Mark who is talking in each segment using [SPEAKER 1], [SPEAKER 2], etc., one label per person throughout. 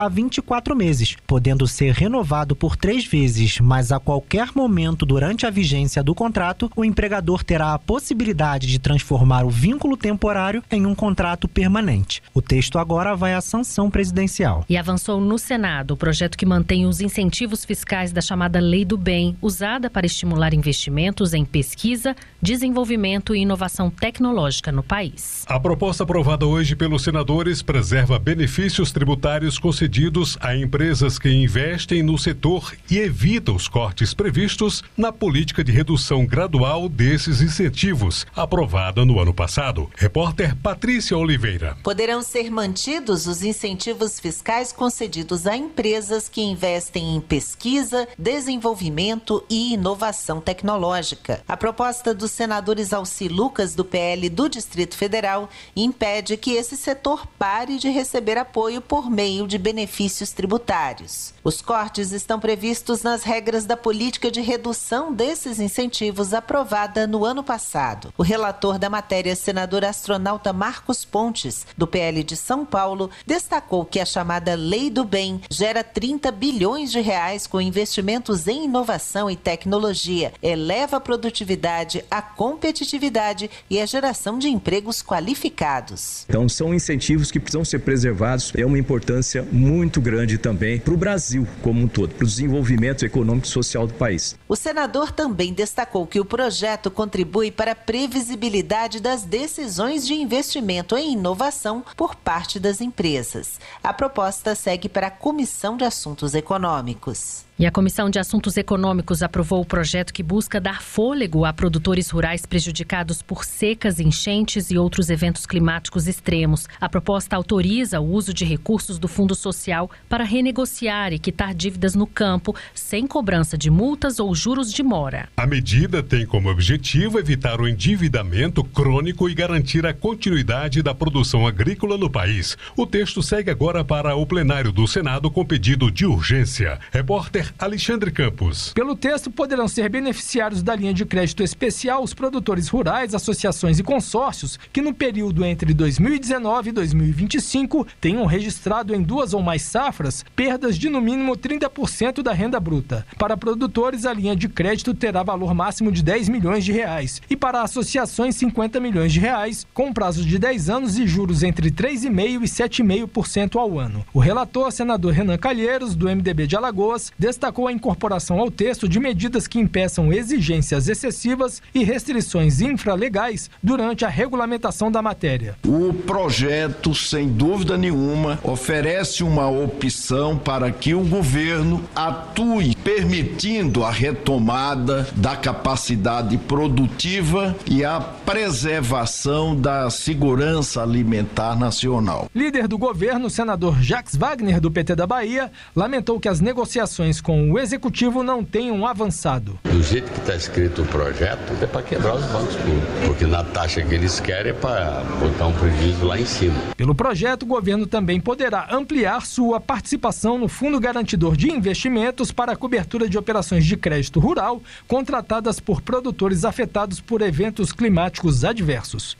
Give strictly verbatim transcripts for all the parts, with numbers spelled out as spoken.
[SPEAKER 1] a vinte e quatro meses, podendo ser renovado por três vezes, mas a qualquer momento durante a vigência do contrato, o empregador terá a possibilidade de transformar o vínculo temporário em um contrato permanente. O texto agora vai à sanção presidencial.
[SPEAKER 2] E avançou no Senado o projeto que mantém os incentivos fiscais da chamada Lei do Bem, usada para estimular investimentos em pesquisa, desenvolvimento e inovação tecnológica no país.
[SPEAKER 3] A proposta aprovada hoje pelos senadores preserva benefícios tributários concedidos a empresas que investem no setor e evita os cortes previstos na política de redução gradual desses incentivos, aprovada no ano passado. Repórter Patrícia Oliveira.
[SPEAKER 4] Poderão ser mantidos os incentivos fiscais concedidos a empresas que investem em pesquisa, desenvolvimento e inovação tecnológica. A proposta dos senadores Alci Lucas, do P L do Distrito Federal, impede que esse setor pare de receber apoio por meio de benefícios tributários. Os cortes estão previstos nas regras da política de redução desses incentivos aprovada no ano passado. O relator da matéria, senador astronauta Marcos Pontes, do P L de São Paulo, destacou que a chamada Lei do Bem gera trinta bilhões de reais com investimentos em inovação e tecnologia, eleva a produtividade, a competitividade e a geração de empregos qualificados.
[SPEAKER 5] Então são incentivos que precisam ser preservados, é uma importância muito grande também para o Brasil como um todo, para o desenvolvimento econômico e social do país.
[SPEAKER 4] O senador também destacou que o projeto contribui para a previsibilidade das decisões de investimento em inovação por parte das empresas. A proposta segue para a Comissão de Assuntos Econômicos.
[SPEAKER 2] E a Comissão de Assuntos Econômicos aprovou o projeto que busca dar fôlego a produtores rurais prejudicados por secas, enchentes e outros eventos climáticos extremos. A proposta autoriza o uso de recursos do Fundo Social para renegociar e quitar dívidas no campo, sem cobrança de multas ou juros de mora.
[SPEAKER 3] A medida tem como objetivo evitar o endividamento crônico e garantir a continuidade da produção agrícola no país. O texto segue agora para o plenário do Senado com pedido de urgência. Repórter Alexandre Campos.
[SPEAKER 6] Pelo texto, poderão ser beneficiários da linha de crédito especial os produtores rurais, associações e consórcios que no período entre dois mil e dezenove e dois mil e vinte e cinco tenham registrado em duas ou mais safras perdas de no mínimo trinta por cento da renda bruta. Para produtores, a linha de crédito terá valor máximo de dez milhões de reais e para associações cinquenta milhões de reais, com prazo de dez anos e juros entre três vírgula cinco por cento e sete vírgula cinco por cento ao ano. O relator, senador Renan Calheiros, do M D B de Alagoas, destacou a incorporação ao texto de medidas que impeçam exigências excessivas e restrições infralegais durante a regulamentação da matéria.
[SPEAKER 7] O projeto, sem dúvida nenhuma, oferece uma opção para que o governo atue, permitindo a retomada da capacidade produtiva e a preservação da segurança alimentar nacional.
[SPEAKER 6] Líder do governo, o senador Jacques Wagner, do P T da Bahia, lamentou que as negociações com o executivo não tenham avançado.
[SPEAKER 8] Do jeito que está escrito o projeto, é para quebrar os bancos públicos, porque na taxa que eles querem é para botar um prejuízo lá em cima.
[SPEAKER 6] Pelo projeto, o governo também poderá ampliar sua participação no Fundo Garantidor de Investimentos para a cobertura de operações de crédito rural contratadas por produtores afetados por eventos climáticos adversos.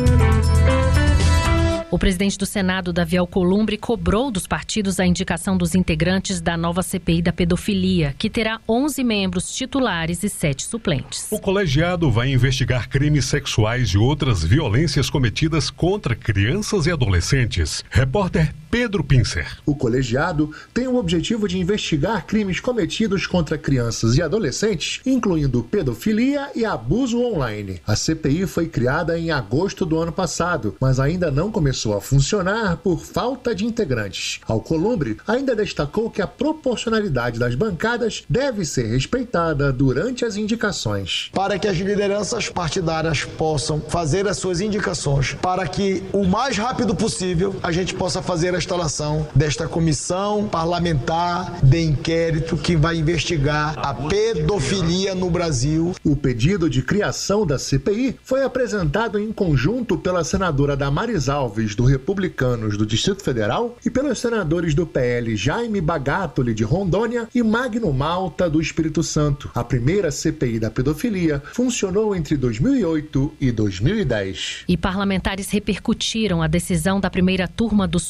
[SPEAKER 2] O presidente do Senado, Davi Alcolumbre, cobrou dos partidos a indicação dos integrantes da nova C P I da pedofilia, que terá onze membros titulares e sete suplentes.
[SPEAKER 3] O colegiado vai investigar crimes sexuais e outras violências cometidas contra crianças e adolescentes. Repórter Pedro Pincer.
[SPEAKER 9] O colegiado tem o objetivo de investigar crimes cometidos contra crianças e adolescentes, incluindo pedofilia e abuso online. A C P I foi criada em agosto do ano passado, mas ainda não começou a funcionar por falta de integrantes. Alcolumbre ainda destacou que a proporcionalidade das bancadas deve ser respeitada durante as indicações.
[SPEAKER 10] Para que as lideranças partidárias possam fazer as suas indicações, para que o mais rápido possível a gente possa fazer a instalação desta comissão parlamentar de inquérito que vai investigar a pedofilia no Brasil.
[SPEAKER 9] O pedido de criação da C P I foi apresentado em conjunto pela senadora Damares Alves, do Republicanos do Distrito Federal, e pelos senadores do P L Jaime Bagatoli, de Rondônia, e Magno Malta, do Espírito Santo. A primeira C P I da pedofilia funcionou entre dois mil e oito e dois mil e dez.
[SPEAKER 2] E parlamentares repercutiram a decisão da primeira turma do Supremo Tribunal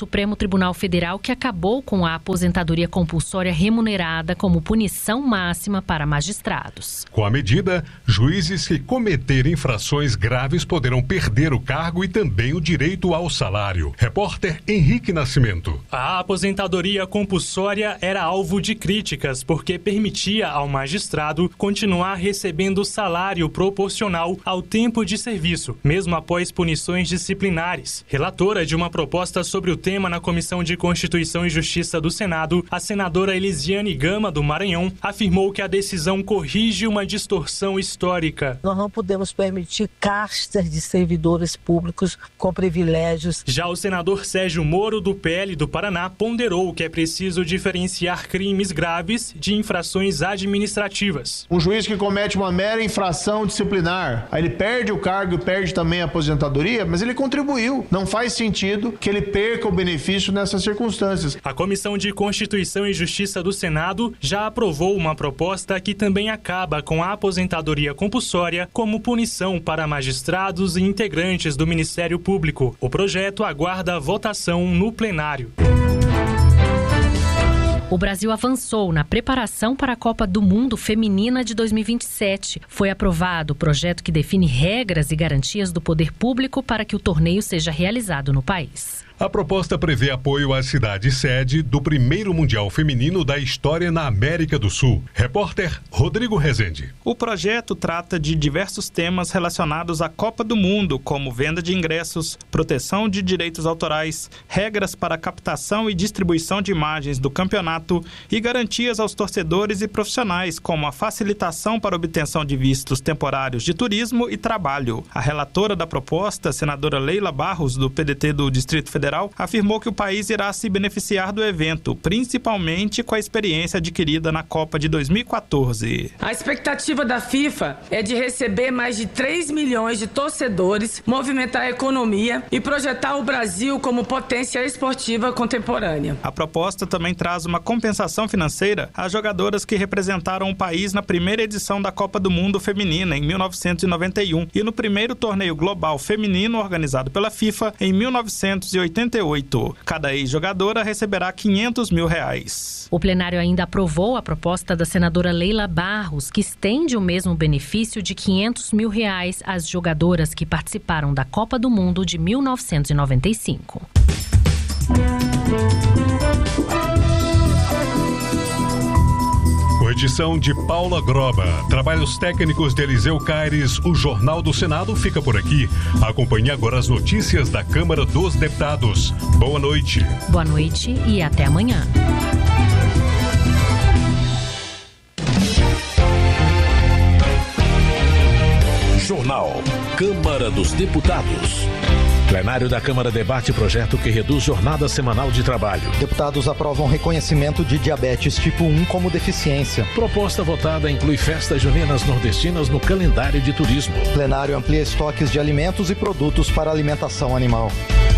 [SPEAKER 2] Tribunal Federal que acabou com a aposentadoria compulsória remunerada como punição máxima para magistrados.
[SPEAKER 3] Com a medida, juízes que cometerem infrações graves poderão perder o cargo e também o direito ao salário. Repórter Henrique Nascimento.
[SPEAKER 11] A aposentadoria compulsória era alvo de críticas porque permitia ao magistrado continuar recebendo salário proporcional ao tempo de serviço, mesmo após punições disciplinares. Relatora de uma proposta sobre o tema na Comissão de Constituição e Justiça do Senado, a senadora Elisiane Gama, do Maranhão, afirmou que a decisão corrige uma distorção histórica.
[SPEAKER 12] Nós não podemos permitir castas de servidores públicos com privilégios.
[SPEAKER 11] Já o senador Sérgio Moro, do P L do Paraná, ponderou que é preciso diferenciar crimes graves de infrações administrativas.
[SPEAKER 13] Um juiz que comete uma mera infração disciplinar, aí ele perde o cargo e perde também a aposentadoria, mas ele contribuiu. Não faz sentido que ele perca o benefício nessas circunstâncias.
[SPEAKER 11] A Comissão de Constituição e Justiça do Senado já aprovou uma proposta que também acaba com a aposentadoria compulsória como punição para magistrados e integrantes do Ministério Público. O projeto aguarda votação no plenário.
[SPEAKER 2] O Brasil avançou na preparação para a Copa do Mundo Feminina de dois mil e vinte e sete. Foi aprovado o projeto que define regras e garantias do poder público para que o torneio seja realizado no país.
[SPEAKER 3] A proposta prevê apoio à cidade-sede do primeiro Mundial Feminino da história na América do Sul. Repórter Rodrigo Rezende.
[SPEAKER 14] O projeto trata de diversos temas relacionados à Copa do Mundo, como venda de ingressos, proteção de direitos autorais, regras para captação e distribuição de imagens do campeonato e garantias aos torcedores e profissionais, como a facilitação para obtenção de vistos temporários de turismo e trabalho. A relatora da proposta, a senadora Leila Barros, do P D T do Distrito Federal, afirmou que o país irá se beneficiar do evento, principalmente com a experiência adquirida na Copa de dois mil e quatorze.
[SPEAKER 15] A expectativa da FIFA é de receber mais de três milhões de torcedores, movimentar a economia e projetar o Brasil como potência esportiva contemporânea.
[SPEAKER 14] A proposta também traz uma compensação financeira às jogadoras que representaram o país na primeira edição da Copa do Mundo Feminina, em mil novecentos e noventa e um, e no primeiro torneio global feminino organizado pela FIFA, em mil novecentos e oitenta e oito. Cada ex-jogadora receberá quinhentos mil reais.
[SPEAKER 2] O plenário ainda aprovou a proposta da senadora Leila Barros, que estende o mesmo benefício de quinhentos mil reais às jogadoras que participaram da Copa do Mundo de mil novecentos e noventa e cinco.
[SPEAKER 3] Com edição de Paula Groba, trabalhos técnicos de Eliseu Caires, o Jornal do Senado fica por aqui. Acompanhe agora as notícias da Câmara dos Deputados. Boa noite.
[SPEAKER 2] Boa noite e até amanhã.
[SPEAKER 16] Jornal Câmara dos Deputados. Plenário da Câmara debate projeto que reduz jornada semanal de trabalho.
[SPEAKER 17] Deputados aprovam reconhecimento de diabetes tipo um como deficiência.
[SPEAKER 16] Proposta votada inclui festas juninas nordestinas no calendário de turismo.
[SPEAKER 17] Plenário amplia estoques de alimentos e produtos para alimentação animal.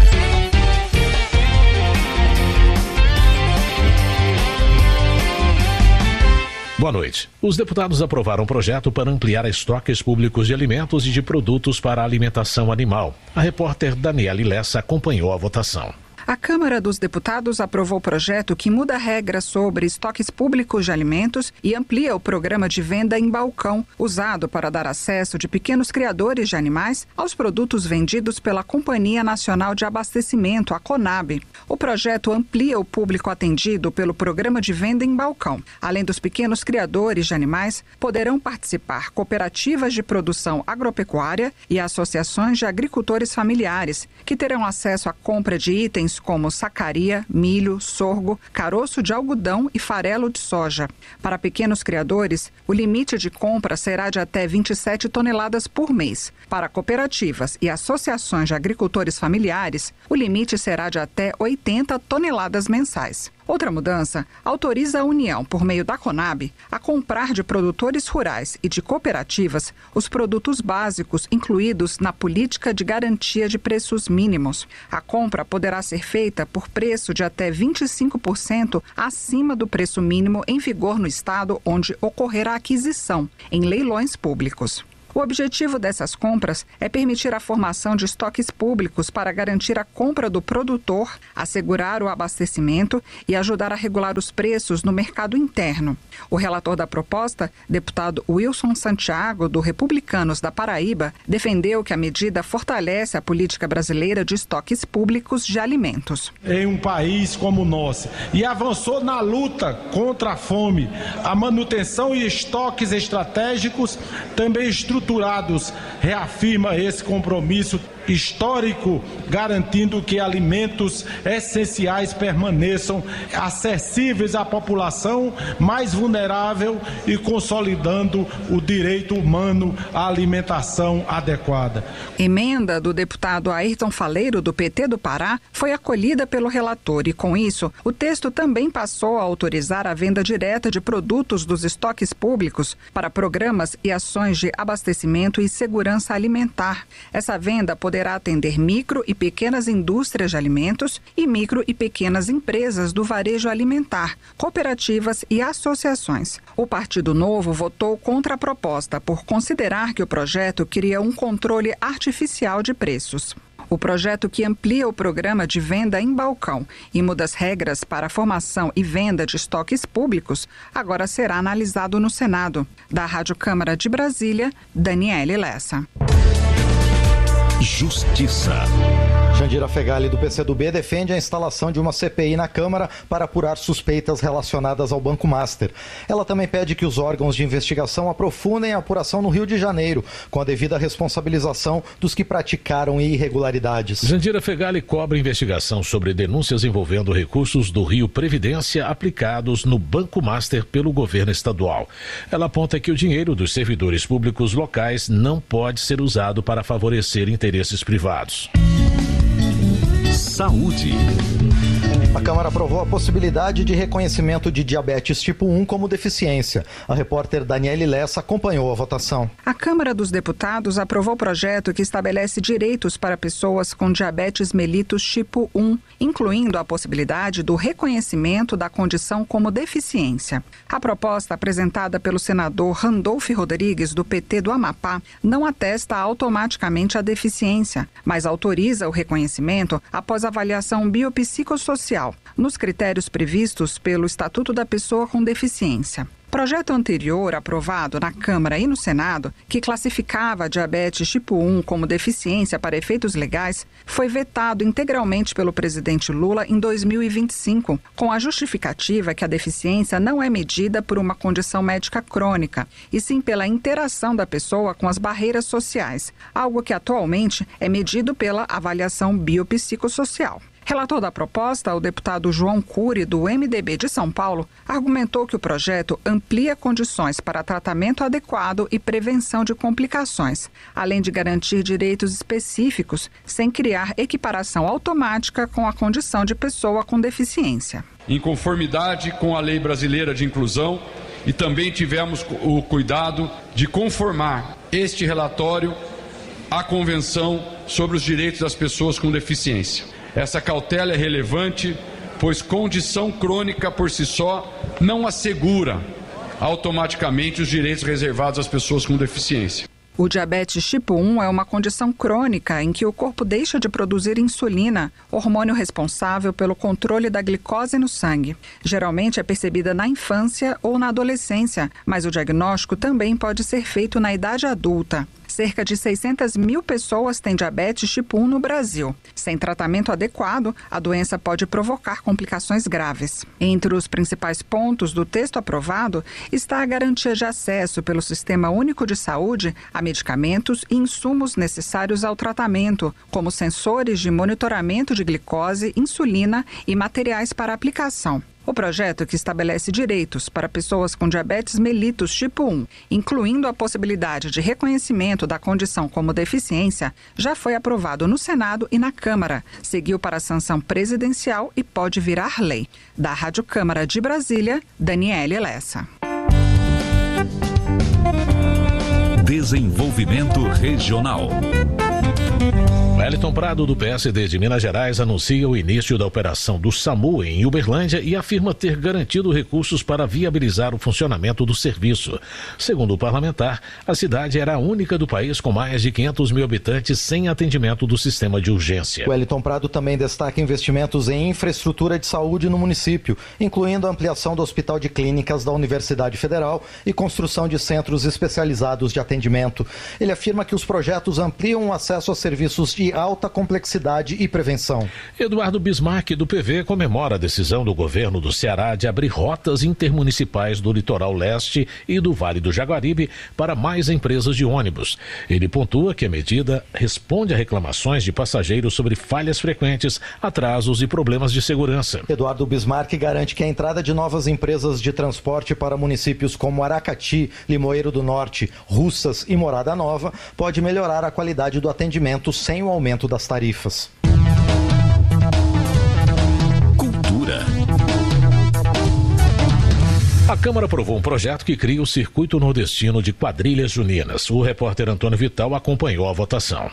[SPEAKER 16] Boa noite. Os deputados aprovaram um projeto para ampliar estoques públicos de alimentos e de produtos para alimentação animal. A repórter Daniela Lessa acompanhou a votação.
[SPEAKER 18] A Câmara dos Deputados aprovou o projeto que muda regras sobre estoques públicos de alimentos e amplia o programa de venda em balcão, usado para dar acesso de pequenos criadores de animais aos produtos vendidos pela Companhia Nacional de Abastecimento, a CONAB. O projeto amplia o público atendido pelo programa de venda em balcão. Além dos pequenos criadores de animais, poderão participar cooperativas de produção agropecuária e associações de agricultores familiares, que terão acesso à compra de itens como sacaria, milho, sorgo, caroço de algodão e farelo de soja. Para pequenos criadores, o limite de compra será de até vinte e sete toneladas por mês. Para cooperativas e associações de agricultores familiares, o limite será de até oitenta toneladas mensais. Outra mudança autoriza a União, por meio da CONAB, a comprar de produtores rurais e de cooperativas os produtos básicos incluídos na política de garantia de preços mínimos. A compra poderá ser feita por preço de até vinte e cinco por cento acima do preço mínimo em vigor no estado onde ocorrer a aquisição, em leilões públicos. O objetivo dessas compras é permitir a formação de estoques públicos para garantir a compra do produtor, assegurar o abastecimento e ajudar a regular os preços no mercado interno. O relator da proposta, deputado Wilson Santiago, do Republicanos da Paraíba, defendeu que a medida fortalece a política brasileira de estoques públicos de alimentos.
[SPEAKER 19] Em um país como o nosso, e avançou na luta contra a fome, a manutenção e estoques estratégicos também estruturados reafirma esse compromisso histórico, garantindo que alimentos essenciais permaneçam acessíveis à população mais vulnerável e consolidando o direito humano à alimentação adequada.
[SPEAKER 18] Emenda do deputado Ayrton Faleiro, do P T do Pará, foi acolhida pelo relator e, com isso, o texto também passou a autorizar a venda direta de produtos dos estoques públicos para programas e ações de abastecimento e segurança alimentar. Essa venda poderá poderá atender micro e pequenas indústrias de alimentos e micro e pequenas empresas do varejo alimentar, cooperativas e associações. O Partido Novo votou contra a proposta por considerar que o projeto cria um controle artificial de preços. O projeto, que amplia o programa de venda em balcão e muda as regras para a formação e venda de estoques públicos, agora será analisado no Senado. Da Rádio Câmara de Brasília, Daniele Lessa.
[SPEAKER 17] Justiça. Jandira Fegali, do P C do B, defende a instalação de uma C P I na Câmara para apurar suspeitas relacionadas ao Banco Master. Ela também pede que os órgãos de investigação aprofundem a apuração no Rio de Janeiro, com a devida responsabilização dos que praticaram irregularidades.
[SPEAKER 16] Jandira Fegali cobra investigação sobre denúncias envolvendo recursos do Rio Previdência aplicados no Banco Master pelo governo estadual. Ela aponta que o dinheiro dos servidores públicos locais não pode ser usado para favorecer interesses privados.
[SPEAKER 17] Saúde. A Câmara aprovou a possibilidade de reconhecimento de diabetes tipo um como deficiência. A repórter Daniele Lessa acompanhou a votação.
[SPEAKER 18] A Câmara dos Deputados aprovou o projeto que estabelece direitos para pessoas com diabetes mellitus tipo um, incluindo a possibilidade do reconhecimento da condição como deficiência. A proposta, apresentada pelo senador Randolfo Rodrigues, do P T do Amapá, não atesta automaticamente a deficiência, mas autoriza o reconhecimento após avaliação biopsicossocial, nos critérios previstos pelo Estatuto da Pessoa com Deficiência. Projeto anterior, aprovado na Câmara e no Senado, que classificava a diabetes tipo um como deficiência para efeitos legais, foi vetado integralmente pelo presidente Lula em dois mil e vinte e cinco, com a justificativa que a deficiência não é medida por uma condição médica crônica, e sim pela interação da pessoa com as barreiras sociais, algo que atualmente é medido pela avaliação biopsicossocial. Relator da proposta, o deputado João Cury, do M D B de São Paulo, argumentou que o projeto amplia condições para tratamento adequado e prevenção de complicações, além de garantir direitos específicos, sem criar equiparação automática com a condição de pessoa com deficiência.
[SPEAKER 20] Em conformidade com a Lei Brasileira de Inclusão, e também tivemos o cuidado de conformar este relatório à Convenção sobre os Direitos das Pessoas com Deficiência. Essa cautela é relevante, pois condição crônica por si só não assegura automaticamente os direitos reservados às pessoas com deficiência.
[SPEAKER 18] O diabetes tipo um é uma condição crônica em que o corpo deixa de produzir insulina, hormônio responsável pelo controle da glicose no sangue. Geralmente é percebida na infância ou na adolescência, mas o diagnóstico também pode ser feito na idade adulta. Cerca de seiscentas mil pessoas têm diabetes tipo um no Brasil. Sem tratamento adequado, a doença pode provocar complicações graves. Entre os principais pontos do texto aprovado está a garantia de acesso pelo Sistema Único de Saúde a medicamentos e insumos necessários ao tratamento, como sensores de monitoramento de glicose, insulina e materiais para aplicação. O projeto, que estabelece direitos para pessoas com diabetes mellitus tipo um, incluindo a possibilidade de reconhecimento da condição como deficiência, já foi aprovado no Senado e na Câmara, seguiu para a sanção presidencial e pode virar lei. Da Rádio Câmara de Brasília, Daniele Lessa.
[SPEAKER 21] Desenvolvimento Regional.
[SPEAKER 16] Wellington Prado, do P S D de Minas Gerais, anuncia o início da operação do SAMU em Uberlândia e afirma ter garantido recursos para viabilizar o funcionamento do serviço. Segundo o parlamentar, a cidade era a única do país com mais de quinhentos mil habitantes sem atendimento do sistema de urgência.
[SPEAKER 17] Wellington Prado também destaca investimentos em infraestrutura de saúde no município, incluindo a ampliação do Hospital de Clínicas da Universidade Federal e construção de centros especializados de atendimento. Ele afirma que os projetos ampliam o acesso a serviços de alta complexidade e prevenção.
[SPEAKER 16] Eduardo Bismarck, do P V, comemora a decisão do governo do Ceará de abrir rotas intermunicipais do litoral leste e do Vale do Jaguaribe para mais empresas de ônibus. Ele pontua que a medida responde a reclamações de passageiros sobre falhas frequentes, atrasos e problemas de segurança.
[SPEAKER 17] Eduardo Bismarck garante que a entrada de novas empresas de transporte para municípios como Aracati, Limoeiro do Norte, Russas e Morada Nova pode melhorar a qualidade do atendimento sem o aumento das tarifas.
[SPEAKER 16] Cultura. A Câmara aprovou um projeto que cria o Circuito Nordestino de Quadrilhas Juninas. O repórter Antônio Vital acompanhou a votação.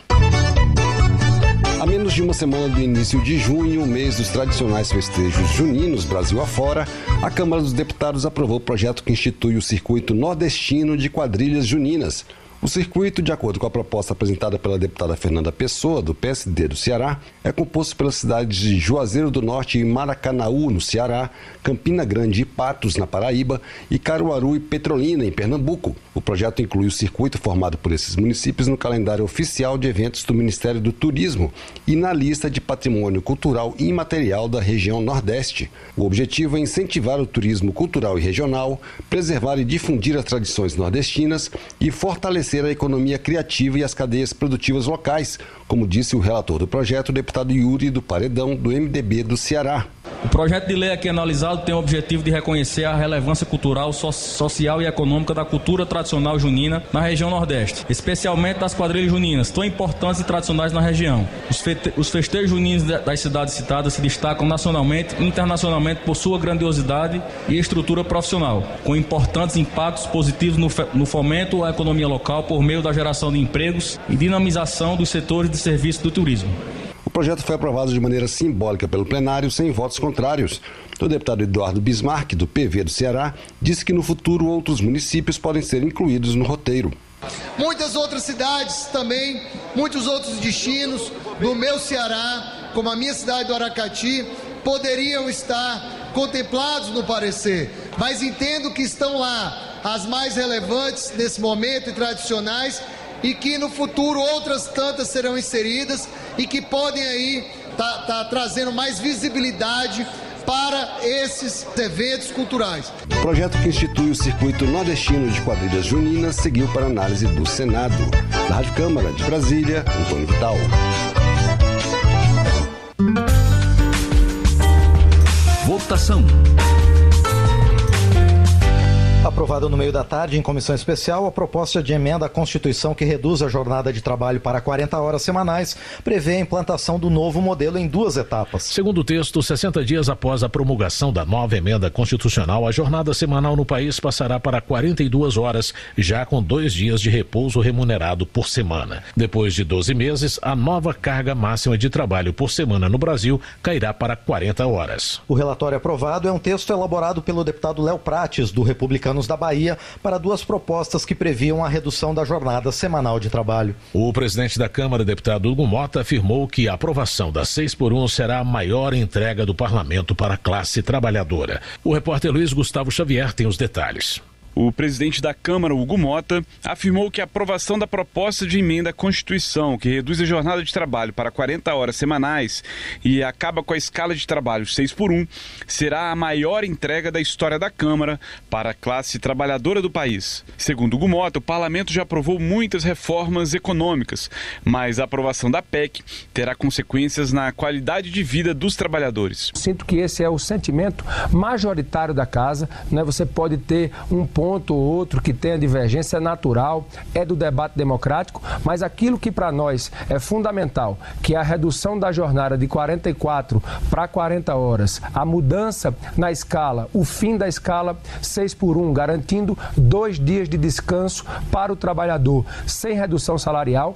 [SPEAKER 21] A menos de uma semana do início de junho, o mês dos tradicionais festejos juninos Brasil afora, a Câmara dos Deputados aprovou o projeto que institui o Circuito Nordestino de Quadrilhas Juninas. O circuito, de acordo com a proposta apresentada pela deputada Fernanda Pessoa, do P S D do Ceará, é composto pelas cidades de Juazeiro do Norte e Maracanaú, no Ceará, Campina Grande e Patos, na Paraíba, e Caruaru e Petrolina, em Pernambuco. O projeto inclui o circuito formado por esses municípios no calendário oficial de eventos do Ministério do Turismo e na lista de patrimônio cultural imaterial da região Nordeste. O objetivo é incentivar o turismo cultural e regional, preservar e difundir as tradições nordestinas e fortalecer a economia criativa e as cadeias produtivas locais, como disse o relator do projeto, o deputado Yuri do Paredão, do M D B do Ceará.
[SPEAKER 22] O projeto de lei aqui analisado tem o objetivo de reconhecer a relevância cultural, so- social e econômica da cultura tradicional junina na região Nordeste, especialmente das quadrilhas juninas, tão importantes e tradicionais na região. Os, fete- os festejos juninos de- das cidades citadas se destacam nacionalmente e internacionalmente por sua grandiosidade e estrutura profissional, com importantes impactos positivos no, fe- no fomento à economia local por meio da geração de empregos e dinamização dos setores de serviço do turismo.
[SPEAKER 21] O projeto foi aprovado de maneira simbólica pelo plenário, sem votos contrários. O deputado Eduardo Bismarck, do P V do Ceará, disse que no futuro outros municípios podem ser incluídos no roteiro.
[SPEAKER 23] Muitas outras cidades também, muitos outros destinos do meu Ceará, como a minha cidade do Aracati, poderiam estar contemplados no parecer, mas entendo que estão lá as mais relevantes nesse momento e tradicionais, e que no futuro outras tantas serão inseridas e que podem aí tá, tá trazendo mais visibilidade para esses eventos culturais.
[SPEAKER 21] O projeto que institui o Circuito Nordestino de Quadrilhas Juninas seguiu para análise do Senado. Da Rádio Câmara de Brasília, Antônio Vital.
[SPEAKER 16] Votação.
[SPEAKER 17] Aprovada no meio da tarde em comissão especial, a proposta de emenda à Constituição que reduz a jornada de trabalho para quarenta horas semanais prevê a implantação do novo modelo em duas etapas.
[SPEAKER 16] Segundo o texto, sessenta dias após a promulgação da nova emenda constitucional, a jornada semanal no país passará para quarenta e duas horas, já com dois dias de repouso remunerado por semana. Depois de doze meses, a nova carga máxima de trabalho por semana no Brasil cairá para quarenta horas.
[SPEAKER 17] O relatório aprovado é um texto elaborado pelo deputado Léo Prates, do Republicanos da Bahia, para duas propostas que previam a redução da jornada semanal de trabalho.
[SPEAKER 16] O presidente da Câmara, deputado Hugo Mota, afirmou que a aprovação da seis por um será a maior entrega do parlamento para a classe trabalhadora. O repórter Luiz Gustavo Xavier tem os detalhes.
[SPEAKER 24] O presidente da Câmara, Hugo Mota, afirmou que a aprovação da proposta de emenda à Constituição, que reduz a jornada de trabalho para quarenta horas semanais e acaba com a escala de trabalho seis por um, será a maior entrega da história da Câmara para a classe trabalhadora do país. Segundo Hugo Mota, o parlamento já aprovou muitas reformas econômicas, mas a aprovação da P E C terá consequências na qualidade de vida dos trabalhadores.
[SPEAKER 25] Sinto que esse é o sentimento majoritário da casa, né? Você pode ter um ponto ponto ou outro que tenha divergência, é natural, é do debate democrático, mas aquilo que para nós é fundamental, que é a redução da jornada de quarenta e quatro para quarenta horas, a mudança na escala, o fim da escala seis por um, garantindo dois dias de descanso para o trabalhador, sem redução salarial,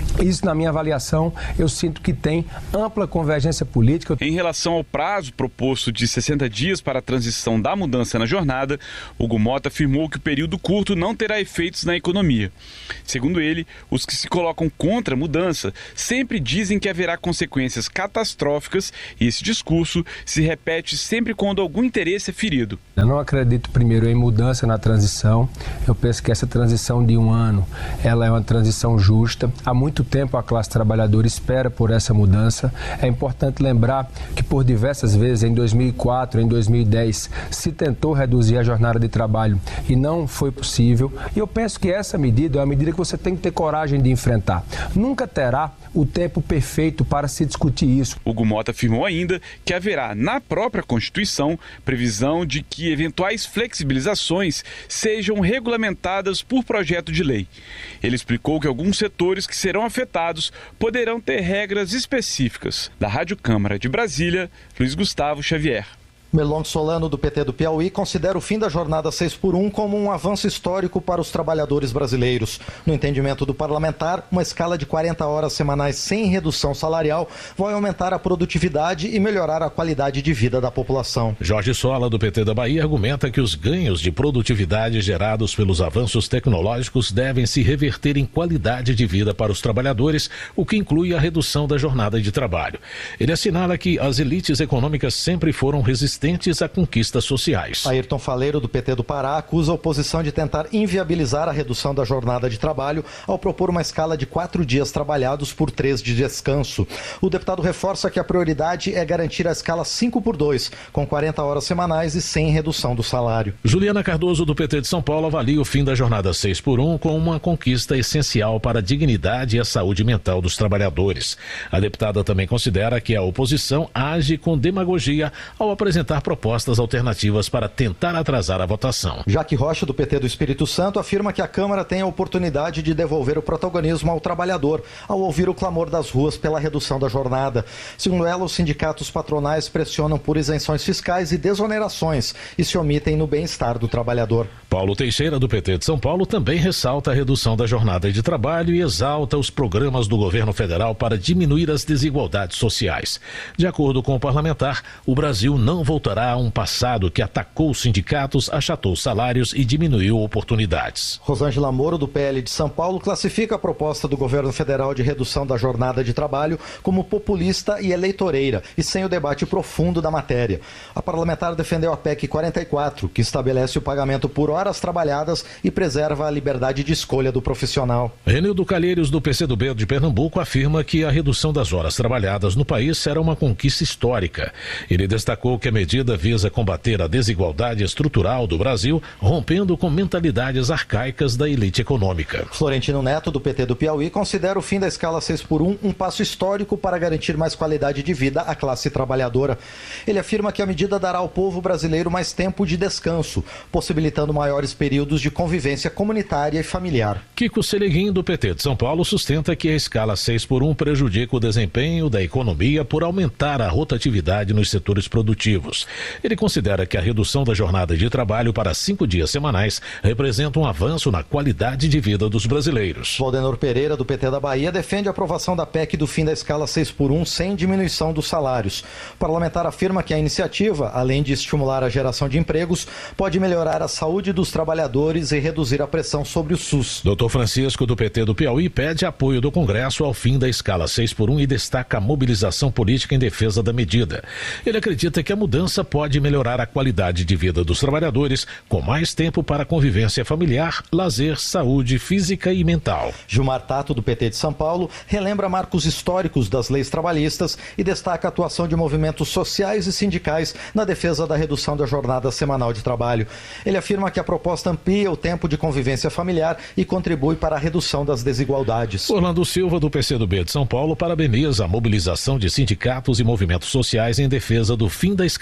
[SPEAKER 25] Isso, na minha avaliação, eu sinto que tem ampla convergência política.
[SPEAKER 24] Em relação ao prazo proposto de sessenta dias para a transição da mudança na jornada, Hugo Mota afirmou que o período curto não terá efeitos na economia. Segundo ele, os que se colocam contra a mudança sempre dizem que haverá consequências catastróficas e esse discurso se repete sempre quando algum interesse é ferido.
[SPEAKER 25] Eu não acredito, primeiro, em mudança na transição. Eu penso que essa transição de um ano, ela é uma transição justa. Há muito tempo a classe trabalhadora espera por essa mudança. É importante lembrar que por diversas vezes, em dois mil e quatro, em dois mil e dez, se tentou reduzir a jornada de trabalho e não foi possível. E eu penso que essa medida é uma medida que você tem que ter coragem de enfrentar. Nunca terá o tempo perfeito para se discutir isso.
[SPEAKER 24] Hugo Mota afirmou ainda que haverá na própria Constituição previsão de que eventuais flexibilizações sejam regulamentadas por projeto de lei. Ele explicou que alguns setores que serão afetados poderão ter regras específicas. Da Rádio Câmara de Brasília, Luiz Gustavo Xavier.
[SPEAKER 17] Melon Solano, do P T do Piauí, considera o fim da jornada seis por um como um avanço histórico para os trabalhadores brasileiros. No entendimento do parlamentar, uma escala de quarenta horas semanais sem redução salarial vai aumentar a produtividade e melhorar a qualidade de vida da população.
[SPEAKER 16] Jorge Sola, do P T da Bahia, argumenta que os ganhos de produtividade gerados pelos avanços tecnológicos devem se reverter em qualidade de vida para os trabalhadores, o que inclui a redução da jornada de trabalho. Ele assinala que as elites econômicas sempre foram resistentes a conquistas sociais.
[SPEAKER 17] Ayrton Faleiro, do P T do Pará, acusa a oposição de tentar inviabilizar a redução da jornada de trabalho ao propor uma escala de quatro dias trabalhados por três de descanso. O deputado reforça que a prioridade é garantir a escala cinco por dois, com quarenta horas semanais e sem redução do salário.
[SPEAKER 16] Juliana Cardoso, do P T de São Paulo, avalia o fim da jornada seis por um como uma conquista essencial para a dignidade e a saúde mental dos trabalhadores. A deputada também considera que a oposição age com demagogia ao apresentar propostas alternativas para tentar atrasar a votação.
[SPEAKER 17] Jaque Rocha, do P T do Espírito Santo, afirma que a Câmara tem a oportunidade de devolver o protagonismo ao trabalhador, ao ouvir o clamor das ruas pela redução da jornada. Segundo ela, os sindicatos patronais pressionam por isenções fiscais e desonerações e se omitem no bem-estar do trabalhador.
[SPEAKER 16] Paulo Teixeira, do P T de São Paulo, também ressalta a redução da jornada de trabalho e exalta os programas do governo federal para diminuir as desigualdades sociais. De acordo com o parlamentar, o Brasil não voltará a um passado que atacou os sindicatos, achatou salários e diminuiu oportunidades.
[SPEAKER 17] Rosângela Moro, do P L de São Paulo, classifica a proposta do governo federal de redução da jornada de trabalho como populista e eleitoreira e sem o debate profundo da matéria. A parlamentar defendeu a P E C quarenta e quatro, que estabelece o pagamento por horas trabalhadas e preserva a liberdade de escolha do profissional.
[SPEAKER 16] Renildo Calheiros, do P C do B de Pernambuco, afirma que a redução das horas trabalhadas no país será uma conquista histórica. Ele destacou que a medida visa combater a desigualdade estrutural do Brasil, rompendo com mentalidades arcaicas da elite econômica.
[SPEAKER 17] Florentino Neto, do P T do Piauí, considera o fim da escala seis por um um passo histórico para garantir mais qualidade de vida à classe trabalhadora. Ele afirma que a medida dará ao povo brasileiro mais tempo de descanso, possibilitando maiores períodos de convivência comunitária e familiar.
[SPEAKER 16] Kiko Seleguin, do P T de São Paulo, sustenta que a escala seis por um prejudica o desempenho da economia por aumentar a rotatividade nos setores produtivos. Ele considera que a redução da jornada de trabalho para cinco dias semanais representa um avanço na qualidade de vida dos brasileiros.
[SPEAKER 17] Valdenor Pereira, do P T da Bahia, defende a aprovação da P E C do fim da escala seis por um sem diminuição dos salários. O parlamentar afirma que a iniciativa, além de estimular a geração de empregos, pode melhorar a saúde dos trabalhadores e reduzir a pressão sobre o SUS.
[SPEAKER 16] doutor Francisco, do P T do Piauí, pede apoio do Congresso ao fim da escala seis por um e destaca a mobilização política em defesa da medida. Ele acredita que a mudança pode melhorar a qualidade de vida dos trabalhadores, com mais tempo para convivência familiar, lazer, saúde física e mental.
[SPEAKER 17] Gilmar Tato, do P T de São Paulo, relembra marcos históricos das leis trabalhistas e destaca a atuação de movimentos sociais e sindicais na defesa da redução da jornada semanal de trabalho. Ele afirma que a proposta amplia o tempo de convivência familiar e contribui para a redução das desigualdades.
[SPEAKER 16] Orlando Silva, do P C do B de São Paulo, parabeniza a mobilização de sindicatos e movimentos sociais em defesa do fim da escala